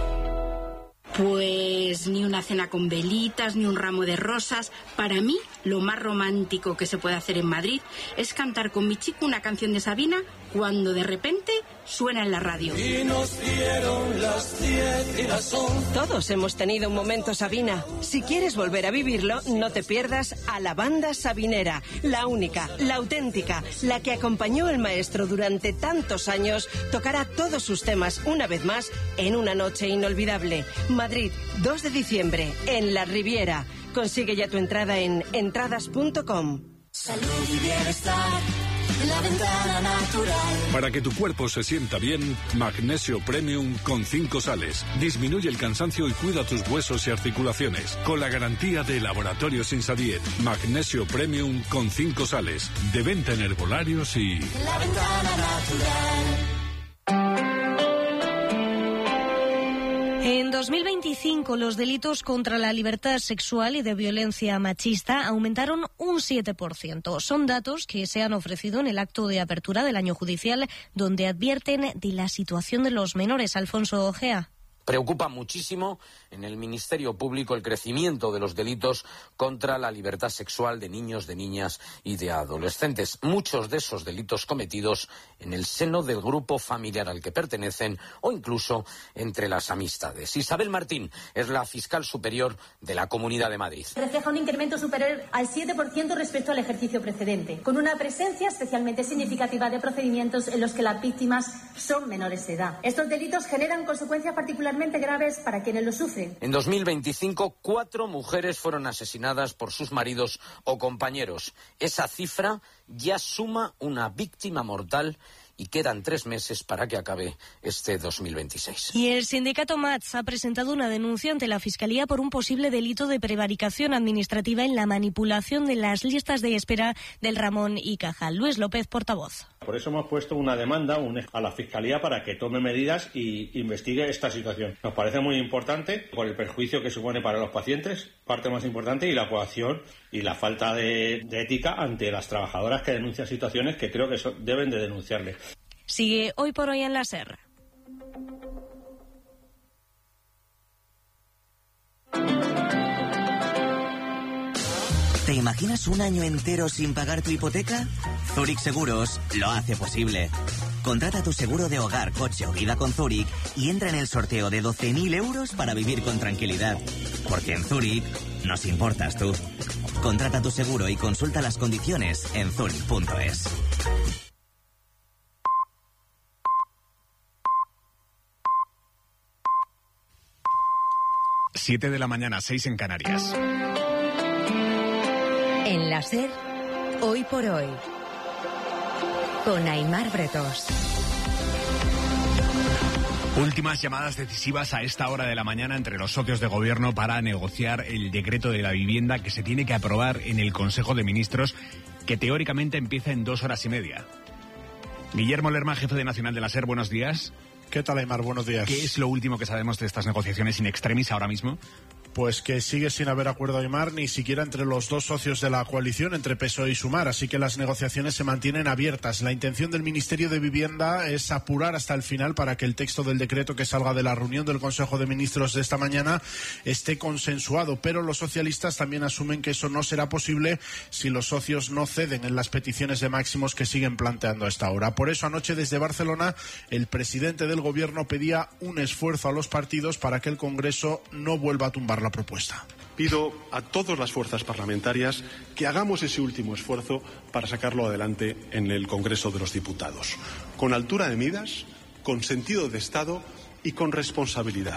Pues ni una cena con velitas, ni un ramo de rosas. Para mí, lo más romántico que se puede hacer en Madrid es cantar con mi chico una canción de Sabina cuando de repente suena en la radio. Y nos dieron las diez y las once. Todos hemos tenido un momento Sabina. Si quieres volver a vivirlo, no te pierdas a la banda sabinera, la única, la auténtica, la que acompañó al maestro durante tantos años, tocará todos sus temas una vez más en una noche inolvidable. Madrid, dos de diciembre, en la Riviera. Consigue ya tu entrada en entradas punto com. Salud y bienestar, la ventana natural. Para que tu cuerpo se sienta bien, Magnesio Premium con cinco sales. Disminuye el cansancio y cuida tus huesos y articulaciones. Con la garantía de Laboratorios Insadiet. Magnesio Premium con cinco sales. De venta en herbolarios y... La ventana natural. En dos mil veinticinco, los delitos contra la libertad sexual y de violencia machista aumentaron un siete por ciento. Son datos que se han ofrecido en el acto de apertura del año judicial, donde advierten de la situación de los menores. Alfonso Ojea. Preocupa muchísimo en el Ministerio Público el crecimiento de los delitos contra la libertad sexual de niños, de niñas y de adolescentes. Muchos de esos delitos cometidos en el seno del grupo familiar al que pertenecen o incluso entre las amistades. Isabel Martín es la fiscal superior de la Comunidad de Madrid. Refleja un incremento superior al siete por ciento respecto al ejercicio precedente, con una presencia especialmente significativa de procedimientos en los que las víctimas son menores de edad. Estos delitos generan consecuencias particulares graves para quienes lo sufren. En dos mil veinticinco, cuatro mujeres fueron asesinadas por sus maridos o compañeros. Esa cifra ya suma una víctima mortal y quedan tres meses para que acabe este dos mil veintiséis. Y el sindicato M A T S ha presentado una denuncia ante la Fiscalía por un posible delito de prevaricación administrativa en la manipulación de las listas de espera del Ramón y Cajal. Luis López, portavoz. Por eso hemos puesto una demanda a la Fiscalía para que tome medidas y investigue esta situación. Nos parece muy importante por el perjuicio que supone para los pacientes, parte más importante, y la coacción y la falta de, de ética ante las trabajadoras que denuncian situaciones que creo que so, deben de denunciarle. Sigue Hoy por Hoy en la SER. ¿Te imaginas un año entero sin pagar tu hipoteca? Zurich Seguros lo hace posible. Contrata tu seguro de hogar, coche o vida con Zurich y entra en el sorteo de doce mil euros para vivir con tranquilidad. Porque en Zurich nos importas tú. Contrata tu seguro y consulta las condiciones en zurich punto es. Siete de la mañana, seis en Canarias. En la SER, Hoy por Hoy, con Aimar Bretos. Últimas llamadas decisivas a esta hora de la mañana entre los socios de gobierno para negociar el decreto de la vivienda que se tiene que aprobar en el Consejo de Ministros, que teóricamente empieza en dos horas y media. Guillermo Lerma, jefe de Nacional de la SER, buenos días. ¿Qué tal, Aimar? Buenos días. ¿Qué es lo último que sabemos de estas negociaciones in extremis ahora mismo? Pues que sigue sin haber acuerdo, Aimar, ni siquiera entre los dos socios de la coalición, entre P S O E y Sumar, así que las negociaciones se mantienen abiertas. La intención del Ministerio de Vivienda es apurar hasta el final para que el texto del decreto que salga de la reunión del Consejo de Ministros de esta mañana esté consensuado, pero los socialistas también asumen que eso no será posible si los socios no ceden en las peticiones de máximos que siguen planteando a esta hora. Por eso anoche desde Barcelona el presidente del Gobierno pedía un esfuerzo a los partidos para que el Congreso no vuelva a tumbar la propuesta. Pido a todas las fuerzas parlamentarias que hagamos ese último esfuerzo para sacarlo adelante en el Congreso de los Diputados, con altura de miras, con sentido de Estado y con responsabilidad,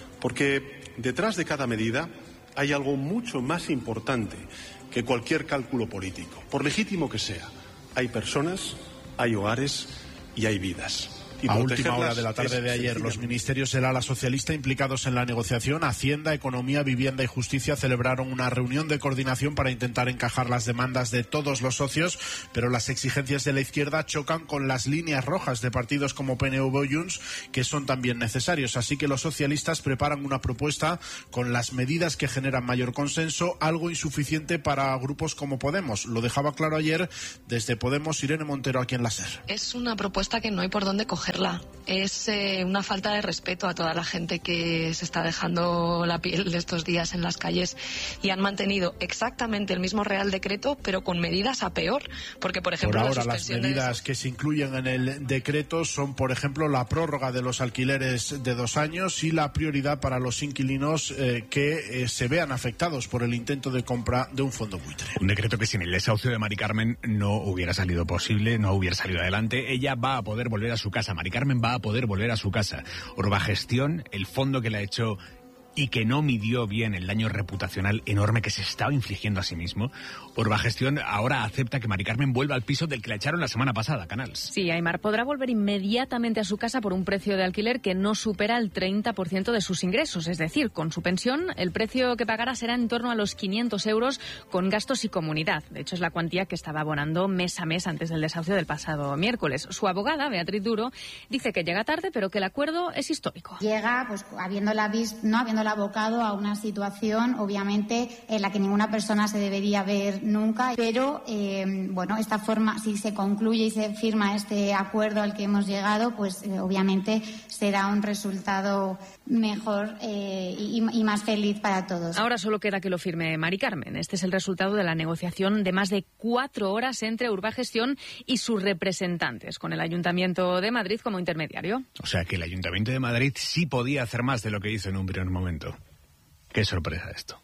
porque detrás de cada medida hay algo mucho más importante que cualquier cálculo político, por legítimo que sea. Hay personas, hay hogares y hay vidas. A última hora de la tarde de ayer, los ministerios del ala socialista implicados en la negociación, Hacienda, Economía, Vivienda y Justicia, celebraron una reunión de coordinación para intentar encajar las demandas de todos los socios, pero las exigencias de la izquierda chocan con las líneas rojas de partidos como P N V o Junts, que son también necesarios. Así que los socialistas preparan una propuesta con las medidas que generan mayor consenso, algo insuficiente para grupos como Podemos. Lo dejaba claro ayer desde Podemos Irene Montero, aquí en la SER. Es una propuesta que no hay por dónde coger. Es eh, una falta de respeto a toda la gente que se está dejando la piel de estos días en las calles y han mantenido exactamente el mismo Real Decreto, pero con medidas a peor, porque por ejemplo por ahora la suspensión las medidas de... que se incluyen en el decreto son, por ejemplo, la prórroga de los alquileres de dos años y la prioridad para los inquilinos eh, que eh, se vean afectados por el intento de compra de un fondo buitre. Un decreto que sin el desahucio de Mari Carmen no hubiera salido posible, no hubiera salido adelante. Ella va a poder volver a su casa. Mari Carmen va a poder volver a su casa. Urbagestión, el fondo que le ha hecho y que no midió bien el daño reputacional enorme que se estaba infligiendo a sí mismo. Urbagestión ahora acepta que Mari Carmen vuelva al piso del que la echaron la semana pasada, Canals. Sí, Aimar podrá volver inmediatamente a su casa por un precio de alquiler que no supera el treinta por ciento de sus ingresos. Es decir, con su pensión, el precio que pagará será en torno a los quinientos euros con gastos y comunidad. De hecho, es la cuantía que estaba abonando mes a mes antes del desahucio del pasado miércoles. Su abogada, Beatriz Duro, dice que llega tarde, pero que el acuerdo es histórico. Llega, pues, habiéndola visto, no habiendo abocado a una situación, obviamente, en la que ninguna persona se debería ver nunca, pero, eh, bueno, esta forma, si se concluye y se firma este acuerdo al que hemos llegado, pues, eh, obviamente, será un resultado mejor eh, y, y más feliz para todos. Ahora solo queda que lo firme Mari Carmen. Este es el resultado de la negociación de más de cuatro horas entre Urbagestión y sus representantes, con el Ayuntamiento de Madrid como intermediario. O sea que el Ayuntamiento de Madrid sí podía hacer más de lo que hizo en un primer momento. Qué sorpresa esto.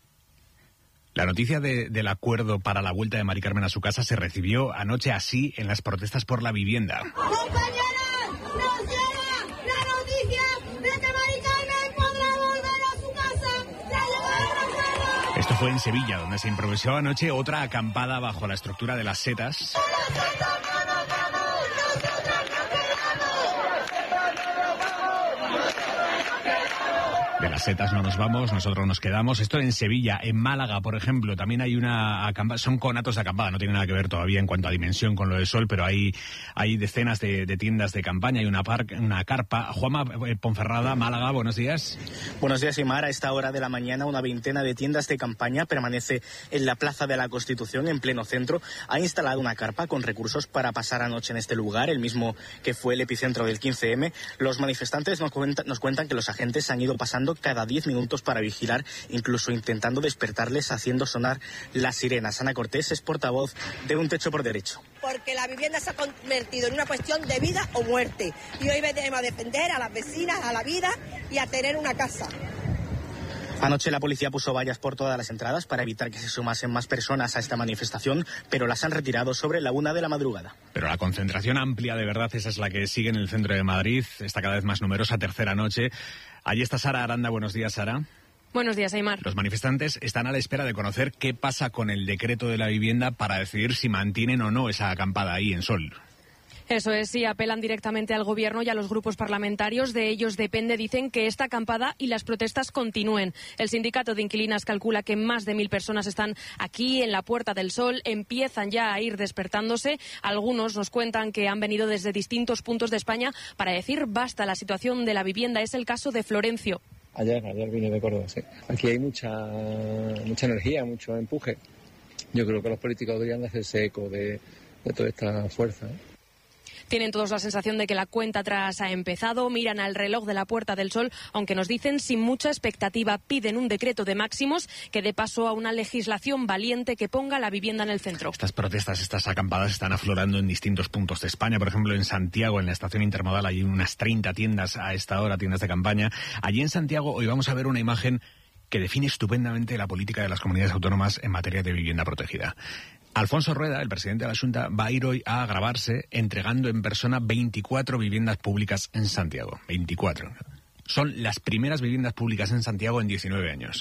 La noticia de, del acuerdo para la vuelta de Mari Carmen a su casa se recibió anoche así en las protestas por la vivienda. ¡Compañeras! ¡Nos llega la noticia de que Mari Carmen podrá volver a su casa! ¡La llevaron! Esto fue en Sevilla, donde se improvisó anoche otra acampada bajo la estructura de las setas. De las setas no nos vamos, nosotros nos quedamos. Esto en Sevilla. En Málaga, por ejemplo, también hay una acampada, son conatos de acampada, no tiene nada que ver todavía en cuanto a dimensión con lo del sol, pero hay, hay decenas de, de tiendas de campaña, hay una, par, una carpa. Juanma Ponferrada, Málaga, buenos días. Buenos días, Imar. A esta hora de la mañana una veintena de tiendas de campaña permanece en la Plaza de la Constitución, en pleno centro. Ha instalado una carpa con recursos para pasar anoche en este lugar, el mismo que fue el epicentro del quince eme. Los manifestantes nos, cuenta, nos cuentan que los agentes han ido pasando cada diez minutos para vigilar, incluso intentando despertarles haciendo sonar las sirenas. Ana Cortés es portavoz de Un Techo por Derecho. Porque la vivienda se ha convertido en una cuestión de vida o muerte. Y hoy venimos a defender a las vecinas, a la vida y a tener una casa. Anoche la policía puso vallas por todas las entradas para evitar que se sumasen más personas a esta manifestación, pero las han retirado sobre la una de la madrugada. Pero la concentración amplia, de verdad, esa es la que sigue en el centro de Madrid, está cada vez más numerosa, tercera noche. Allí está Sara Aranda. Buenos días, Sara. Buenos días, Aimar. Los manifestantes están a la espera de conocer qué pasa con el decreto de la vivienda para decidir si mantienen o no esa acampada ahí en Sol. Eso es, sí, apelan directamente al Gobierno y a los grupos parlamentarios. De ellos depende, dicen, que esta acampada y las protestas continúen. El sindicato de inquilinas calcula que más de mil personas están aquí en la Puerta del Sol, empiezan ya a ir despertándose. Algunos nos cuentan que han venido desde distintos puntos de España para decir basta, la situación de la vivienda. Es el caso de Florencio. Ayer, ayer vine de Córdoba, sí. Aquí hay mucha, mucha energía, mucho empuje. Yo creo que los políticos deberían hacerse eco de, de toda esta fuerza, ¿eh? Tienen todos la sensación de que la cuenta atrás ha empezado, miran al reloj de la Puerta del Sol, aunque nos dicen sin mucha expectativa, piden un decreto de máximos que dé paso a una legislación valiente que ponga la vivienda en el centro. Estas protestas, estas acampadas están aflorando en distintos puntos de España. Por ejemplo, en Santiago, en la estación intermodal, hay unas treinta tiendas a esta hora, tiendas de campaña. Allí en Santiago hoy vamos a ver una imagen que define estupendamente la política de las comunidades autónomas en materia de vivienda protegida. Alfonso Rueda, el presidente de la Xunta, va a ir hoy a grabarse entregando en persona veinticuatro viviendas públicas en Santiago. veinticuatro. Son las primeras viviendas públicas en Santiago en diecinueve años.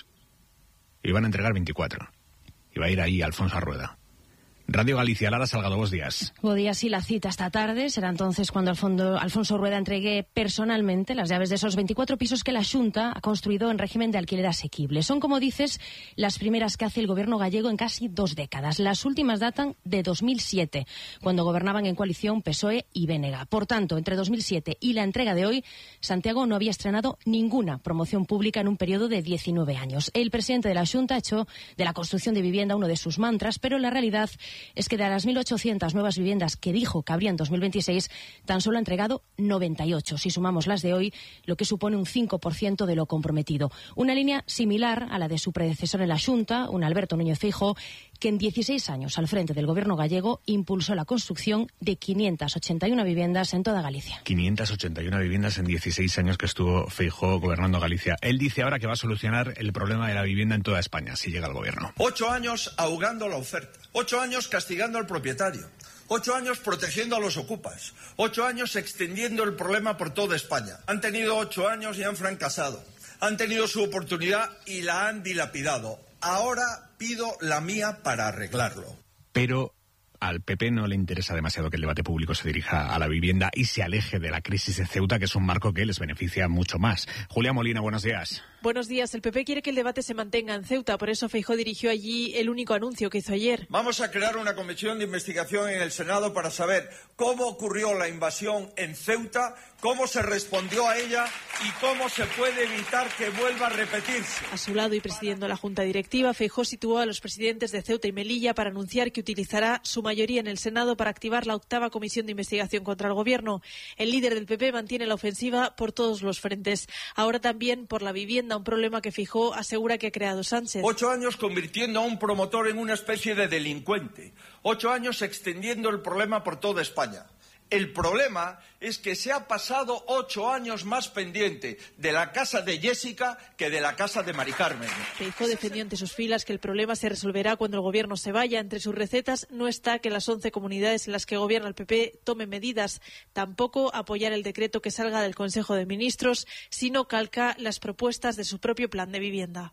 Y van a entregar veinticuatro. Y va a ir ahí Alfonso Rueda. Radio Galicia, Lara Salgado, buenos días. Buenos días, y la cita esta tarde será entonces cuando Alfonso, Alfonso Rueda entregue personalmente las llaves de esos veinticuatro pisos que la Xunta ha construido en régimen de alquiler asequible. Son, como dices, las primeras que hace el gobierno gallego en casi dos décadas. Las últimas datan de dos mil siete, cuando gobernaban en coalición P S O E y B N G. Por tanto, entre dos mil siete y la entrega de hoy, Santiago no había estrenado ninguna promoción pública en un periodo de diecinueve años. El presidente de la Xunta ha hecho de la construcción de vivienda uno de sus mantras, pero la realidad es que de las mil ochocientas nuevas viviendas que dijo que habría en dos mil veintiséis, tan solo ha entregado noventa y ocho, si sumamos las de hoy, lo que supone un cinco por ciento de lo comprometido. Una línea similar a la de su predecesor en la Xunta, un Alberto Núñez Feijóo, que en dieciséis años al frente del gobierno gallego impulsó la construcción de quinientas ochenta y una viviendas en toda Galicia. quinientas ochenta y una viviendas en dieciséis años que estuvo Feijóo gobernando Galicia. Él dice ahora que va a solucionar el problema de la vivienda en toda España, si llega al gobierno. Ocho años ahogando la oferta. Ocho años castigando al propietario. Ocho años protegiendo a los ocupas. Ocho años extendiendo el problema por toda España. Han tenido ocho años y han fracasado. Han tenido su oportunidad y la han dilapidado. Ahora pido la mía para arreglarlo. Pero al P P no le interesa demasiado que el debate público se dirija a la vivienda y se aleje de la crisis de Ceuta, que es un marco que les beneficia mucho más. Julia Molina, buenos días. Buenos días. El P P quiere que el debate se mantenga en Ceuta, por eso Feijóo dirigió allí el único anuncio que hizo ayer. Vamos a crear una comisión de investigación en el Senado para saber cómo ocurrió la invasión en Ceuta, cómo se respondió a ella y cómo se puede evitar que vuelva a repetirse. A su lado y presidiendo la Junta Directiva, Feijóo situó a los presidentes de Ceuta y Melilla para anunciar que utilizará su mayoría en el Senado para activar la octava comisión de investigación contra el gobierno. El líder del P P mantiene la ofensiva por todos los frentes. Ahora también por la vivienda, un problema que Feijóo asegura que ha creado Sánchez. Ocho años convirtiendo a un promotor en una especie de delincuente. Ocho años extendiendo el problema por toda España. El problema es que se ha pasado ocho años más pendiente de la casa de Jessica que de la casa de Mari Carmen. Feijóo defendió ante sus filas que el problema se resolverá cuando el gobierno se vaya. Entre sus recetas no está que las once comunidades en las que gobierna el P P tomen medidas. Tampoco apoyar el decreto que salga del Consejo de Ministros, sino calca las propuestas de su propio plan de vivienda.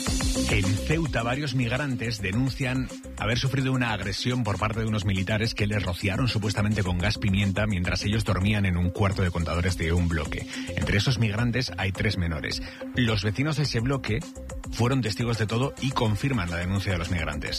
En Ceuta, varios migrantes denuncian haber sufrido una agresión por parte de unos militares que les rociaron supuestamente con gas pimienta mientras ellos dormían en un cuarto de contadores de un bloque. Entre esos migrantes hay tres menores. Los vecinos de ese bloque fueron testigos de todo y confirman la denuncia de los migrantes.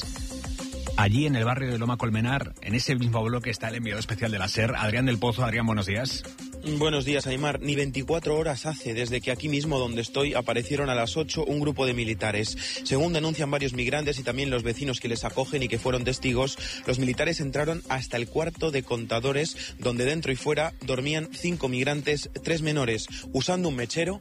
Allí, en el barrio de Loma Colmenar, en ese mismo bloque, está el enviado especial de la SER, Adrián del Pozo. Adrián, buenos días. Buenos días, Aimar. Ni veinticuatro horas hace desde que aquí mismo donde estoy aparecieron a las ocho un grupo de militares. Según denuncian varios migrantes y también los vecinos que les acogen y que fueron testigos, los militares entraron hasta el cuarto de contadores donde dentro y fuera dormían cinco migrantes, tres menores, usando un mechero.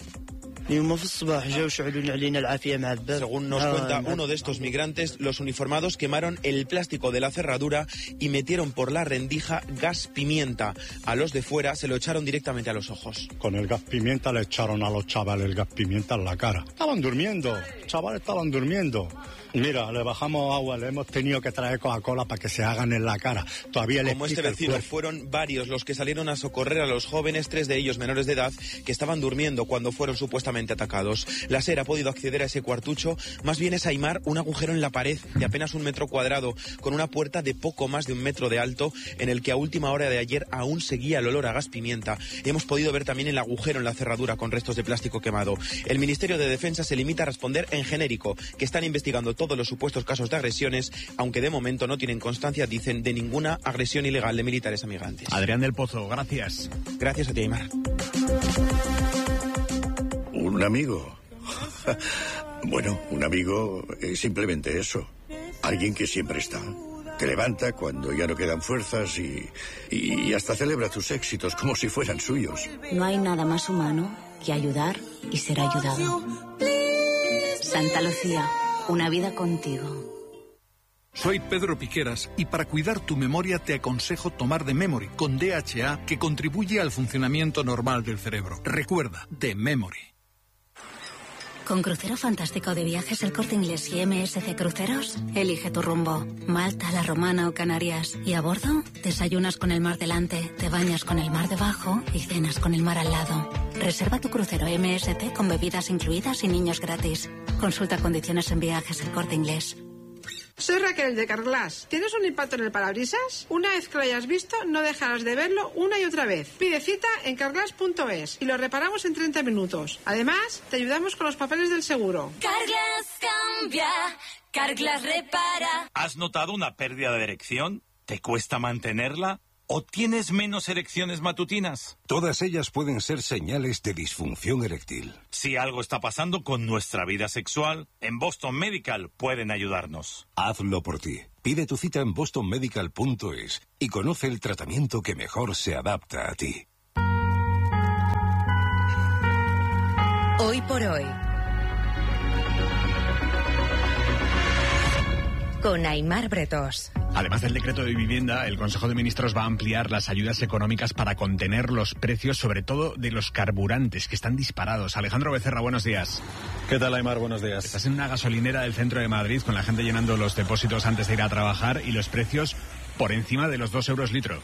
Según nos cuenta uno de estos migrantes, los uniformados quemaron el plástico de la cerradura y metieron por la rendija gas pimienta. A los de fuera se lo echaron directamente a los ojos. Con el gas pimienta le echaron a los chavales el gas pimienta en la cara. Estaban durmiendo, chavales estaban durmiendo. Mira, le bajamos agua, le hemos tenido que traer Coca-Cola para que se hagan en la cara. Todavía les Como este vecino, fueron varios los que salieron a socorrer a los jóvenes, tres de ellos menores de edad, que estaban durmiendo cuando fueron supuestamente atacados. La SER ha podido acceder a ese cuartucho. Más bien es, Aimar, un agujero en la pared de apenas un metro cuadrado, con una puerta de poco más de un metro de alto, en el que a última hora de ayer aún seguía el olor a gas pimienta. Hemos podido ver también el agujero en la cerradura con restos de plástico quemado. El Ministerio de Defensa se limita a responder en genérico, que están investigando todo todos los supuestos casos de agresiones, aunque de momento no tienen constancia, dicen, de ninguna agresión ilegal de militares a migrantes. Adrián del Pozo, gracias. Gracias a ti, Aimar. ¿Un amigo? Bueno, un amigo es simplemente eso. Alguien que siempre está. Te levanta cuando ya no quedan fuerzas y, y hasta celebra tus éxitos como si fueran suyos. No hay nada más humano que ayudar y ser ayudado. Santa Lucía, una vida contigo. Soy Pedro Piqueras y para cuidar tu memoria te aconsejo tomar The Memory con D H A, que contribuye al funcionamiento normal del cerebro. Recuerda, The Memory. Con Crucero Fantástico de Viajes El Corte Inglés y M S C Cruceros, elige tu rumbo. Malta, La Romana o Canarias. Y a bordo, desayunas con el mar delante, te bañas con el mar debajo y cenas con el mar al lado. Reserva tu crucero M S C con bebidas incluidas y niños gratis. Consulta condiciones en Viajes El Corte Inglés. Soy Raquel de Carglass. ¿Tienes un impacto en el parabrisas? Una vez que lo hayas visto, no dejarás de verlo una y otra vez. Pide cita en carglass punto es y lo reparamos en treinta minutos. Además, te ayudamos con los papeles del seguro. Carglass cambia, Carglass repara. ¿Has notado una pérdida de erección? ¿Te cuesta mantenerla? ¿O tienes menos erecciones matutinas? Todas ellas pueden ser señales de disfunción eréctil. Si algo está pasando con nuestra vida sexual, en Boston Medical pueden ayudarnos. Hazlo por ti. Pide tu cita en boston medical punto es y conoce el tratamiento que mejor se adapta a ti. Hoy por hoy. Con Aimar Bretos. Además del decreto de vivienda, el Consejo de Ministros va a ampliar las ayudas económicas para contener los precios, sobre todo de los carburantes, que están disparados. Alejandro Becerra, buenos días. ¿Qué tal, Aimar? Buenos días. Estás en una gasolinera del centro de Madrid con la gente llenando los depósitos antes de ir a trabajar y los precios por encima de los dos euros litro.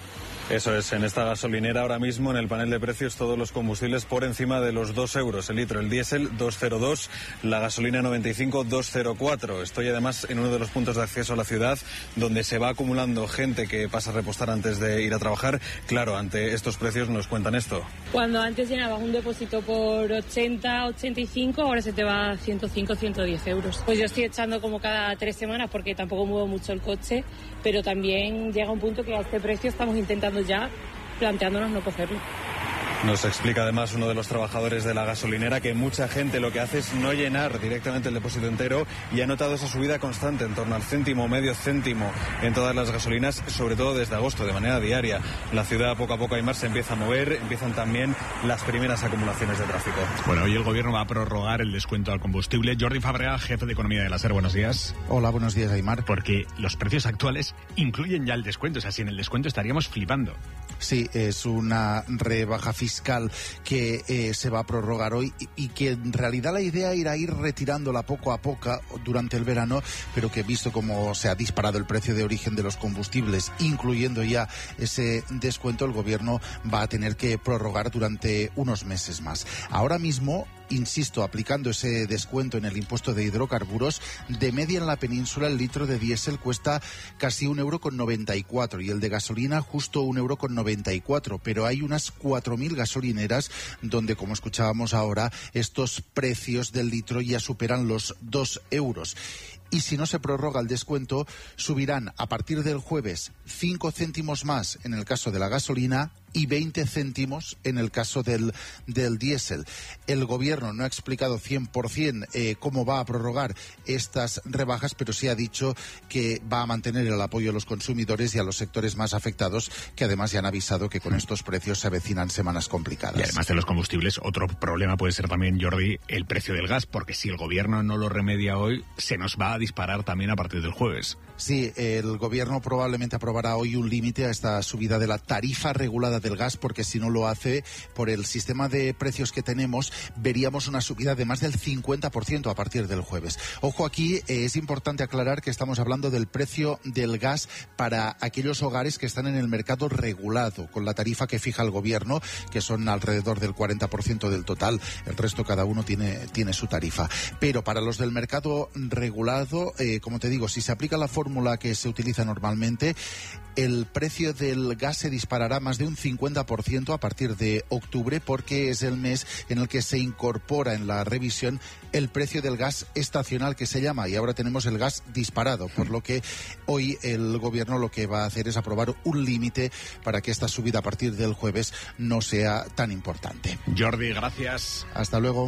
Eso es, en esta gasolinera ahora mismo en el panel de precios todos los combustibles por encima de los dos euros el litro. El diésel dos cero dos, la gasolina noventa y cinco dos cero cuatro. Estoy además en uno de los puntos de acceso a la ciudad donde se va acumulando gente que pasa a repostar antes de ir a trabajar. Claro, ante estos precios nos cuentan esto. Cuando antes llenabas un depósito por ochenta, ochenta y cinco, ahora se te va a ciento cinco, ciento diez euros. Pues yo estoy echando como cada tres semanas porque tampoco muevo mucho el coche, pero también llega un punto que a este precio estamos intentando ya planteándonos no cogerlo. Nos explica además uno de los trabajadores de la gasolinera que mucha gente lo que hace es no llenar directamente el depósito entero y ha notado esa subida constante en torno al céntimo, medio céntimo en todas las gasolinas, sobre todo desde agosto, de manera diaria. La ciudad poco a poco, Aimar, se empieza a mover, empiezan también las primeras acumulaciones de tráfico. Bueno, hoy el gobierno va a prorrogar el descuento al combustible. Jordi Fabregat, jefe de Economía de la SER, buenos días. Hola, buenos días, Aimar. Porque los precios actuales incluyen ya el descuento, o sea, sin el descuento estaríamos flipando. Sí, es una rebaja fiscal que eh, se va a prorrogar hoy y, y que en realidad la idea era ir retirándola poco a poco durante el verano, pero que visto cómo se ha disparado el precio de origen de los combustibles, incluyendo ya ese descuento, el gobierno va a tener que prorrogar durante unos meses más. Ahora mismo, insisto, aplicando ese descuento en el impuesto de hidrocarburos, de media en la península el litro de diésel cuesta casi un euro con noventa y cuatro y el de gasolina justo un euro con noventa y cuatro, pero hay unas cuatro mil gasolineras donde, como escuchábamos ahora, estos precios del litro ya superan los dos euros. Y si no se prorroga el descuento, subirán a partir del jueves cinco céntimos más en el caso de la gasolina y veinte céntimos en el caso del, del diésel. El gobierno no ha explicado cien por ciento eh, cómo va a prorrogar estas rebajas, pero sí ha dicho que va a mantener el apoyo a los consumidores y a los sectores más afectados, que además ya han avisado que con estos precios se avecinan semanas complicadas. Y además de los combustibles, otro problema puede ser también, Jordi, el precio del gas, porque si el gobierno no lo remedia hoy, se nos va a disparar también a partir del jueves. Sí, el gobierno probablemente aprobará hoy un límite a esta subida de la tarifa regulada del gas, porque si no lo hace, por el sistema de precios que tenemos, veríamos una subida de más del cincuenta por ciento a partir del jueves. Ojo, aquí eh, es importante aclarar que estamos hablando del precio del gas para aquellos hogares que están en el mercado regulado, con la tarifa que fija el gobierno, que son alrededor del cuarenta por ciento del total. El resto, cada uno tiene, tiene su tarifa. Pero para los del mercado regulado, eh, como te digo, si se aplica la fórmula que se utiliza normalmente, el precio del gas se disparará más de un cincuenta por ciento a partir de octubre, porque es el mes en el que se incorpora en la revisión el precio del gas estacional, que se llama, y ahora tenemos el gas disparado, por lo que hoy el gobierno lo que va a hacer es aprobar un límite para que esta subida a partir del jueves no sea tan importante. Jordi, gracias. Hasta luego.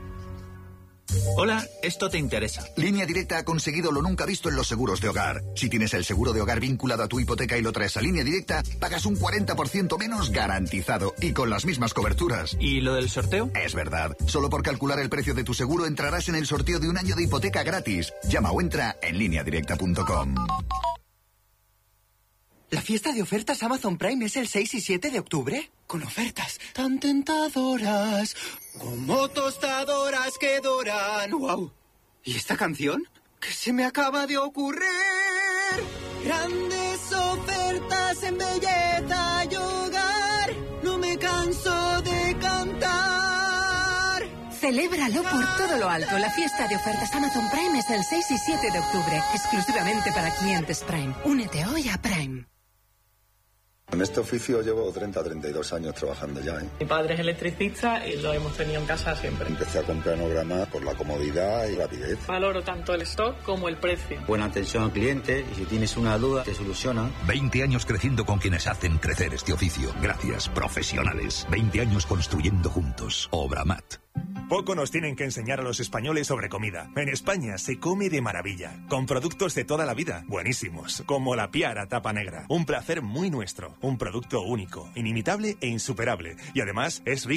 Hola, esto te interesa. Línea Directa ha conseguido lo nunca visto en los seguros de hogar. Si tienes el seguro de hogar vinculado a tu hipoteca y lo traes a Línea Directa, pagas un cuarenta por ciento menos garantizado y con las mismas coberturas. ¿Y lo del sorteo? Es verdad. Solo por calcular el precio de tu seguro entrarás en el sorteo de un año de hipoteca gratis. Llama o entra en línea directa punto com. ¿La fiesta de ofertas Amazon Prime es el seis y siete de octubre? Con ofertas tan tentadoras, como tostadoras que doran. ¡Wow! ¿Y esta canción? ¿Qué se me acaba de ocurrir? Grandes ofertas en belleza y hogar. No me canso de cantar. Celébralo por todo lo alto. La fiesta de ofertas Amazon Prime es el seis y siete de octubre, exclusivamente para clientes Prime. Únete hoy a Prime. En este oficio llevo treinta, treinta y dos años trabajando ya, ¿eh? Mi padre es electricista y lo hemos tenido en casa siempre. Empecé a comprar Nograma por la comodidad y rapidez. Valoro tanto el stock como el precio. Buena atención al cliente y si tienes una duda te solucionan. veinte años creciendo con quienes hacen crecer este oficio. Gracias, profesionales. veinte años construyendo juntos. Obramat. Poco nos tienen que enseñar a los españoles sobre comida. En España se come de maravilla, con productos de toda la vida, buenísimos, como la Piara tapa negra. Un placer muy nuestro, un producto único, inimitable e insuperable. Y además es rico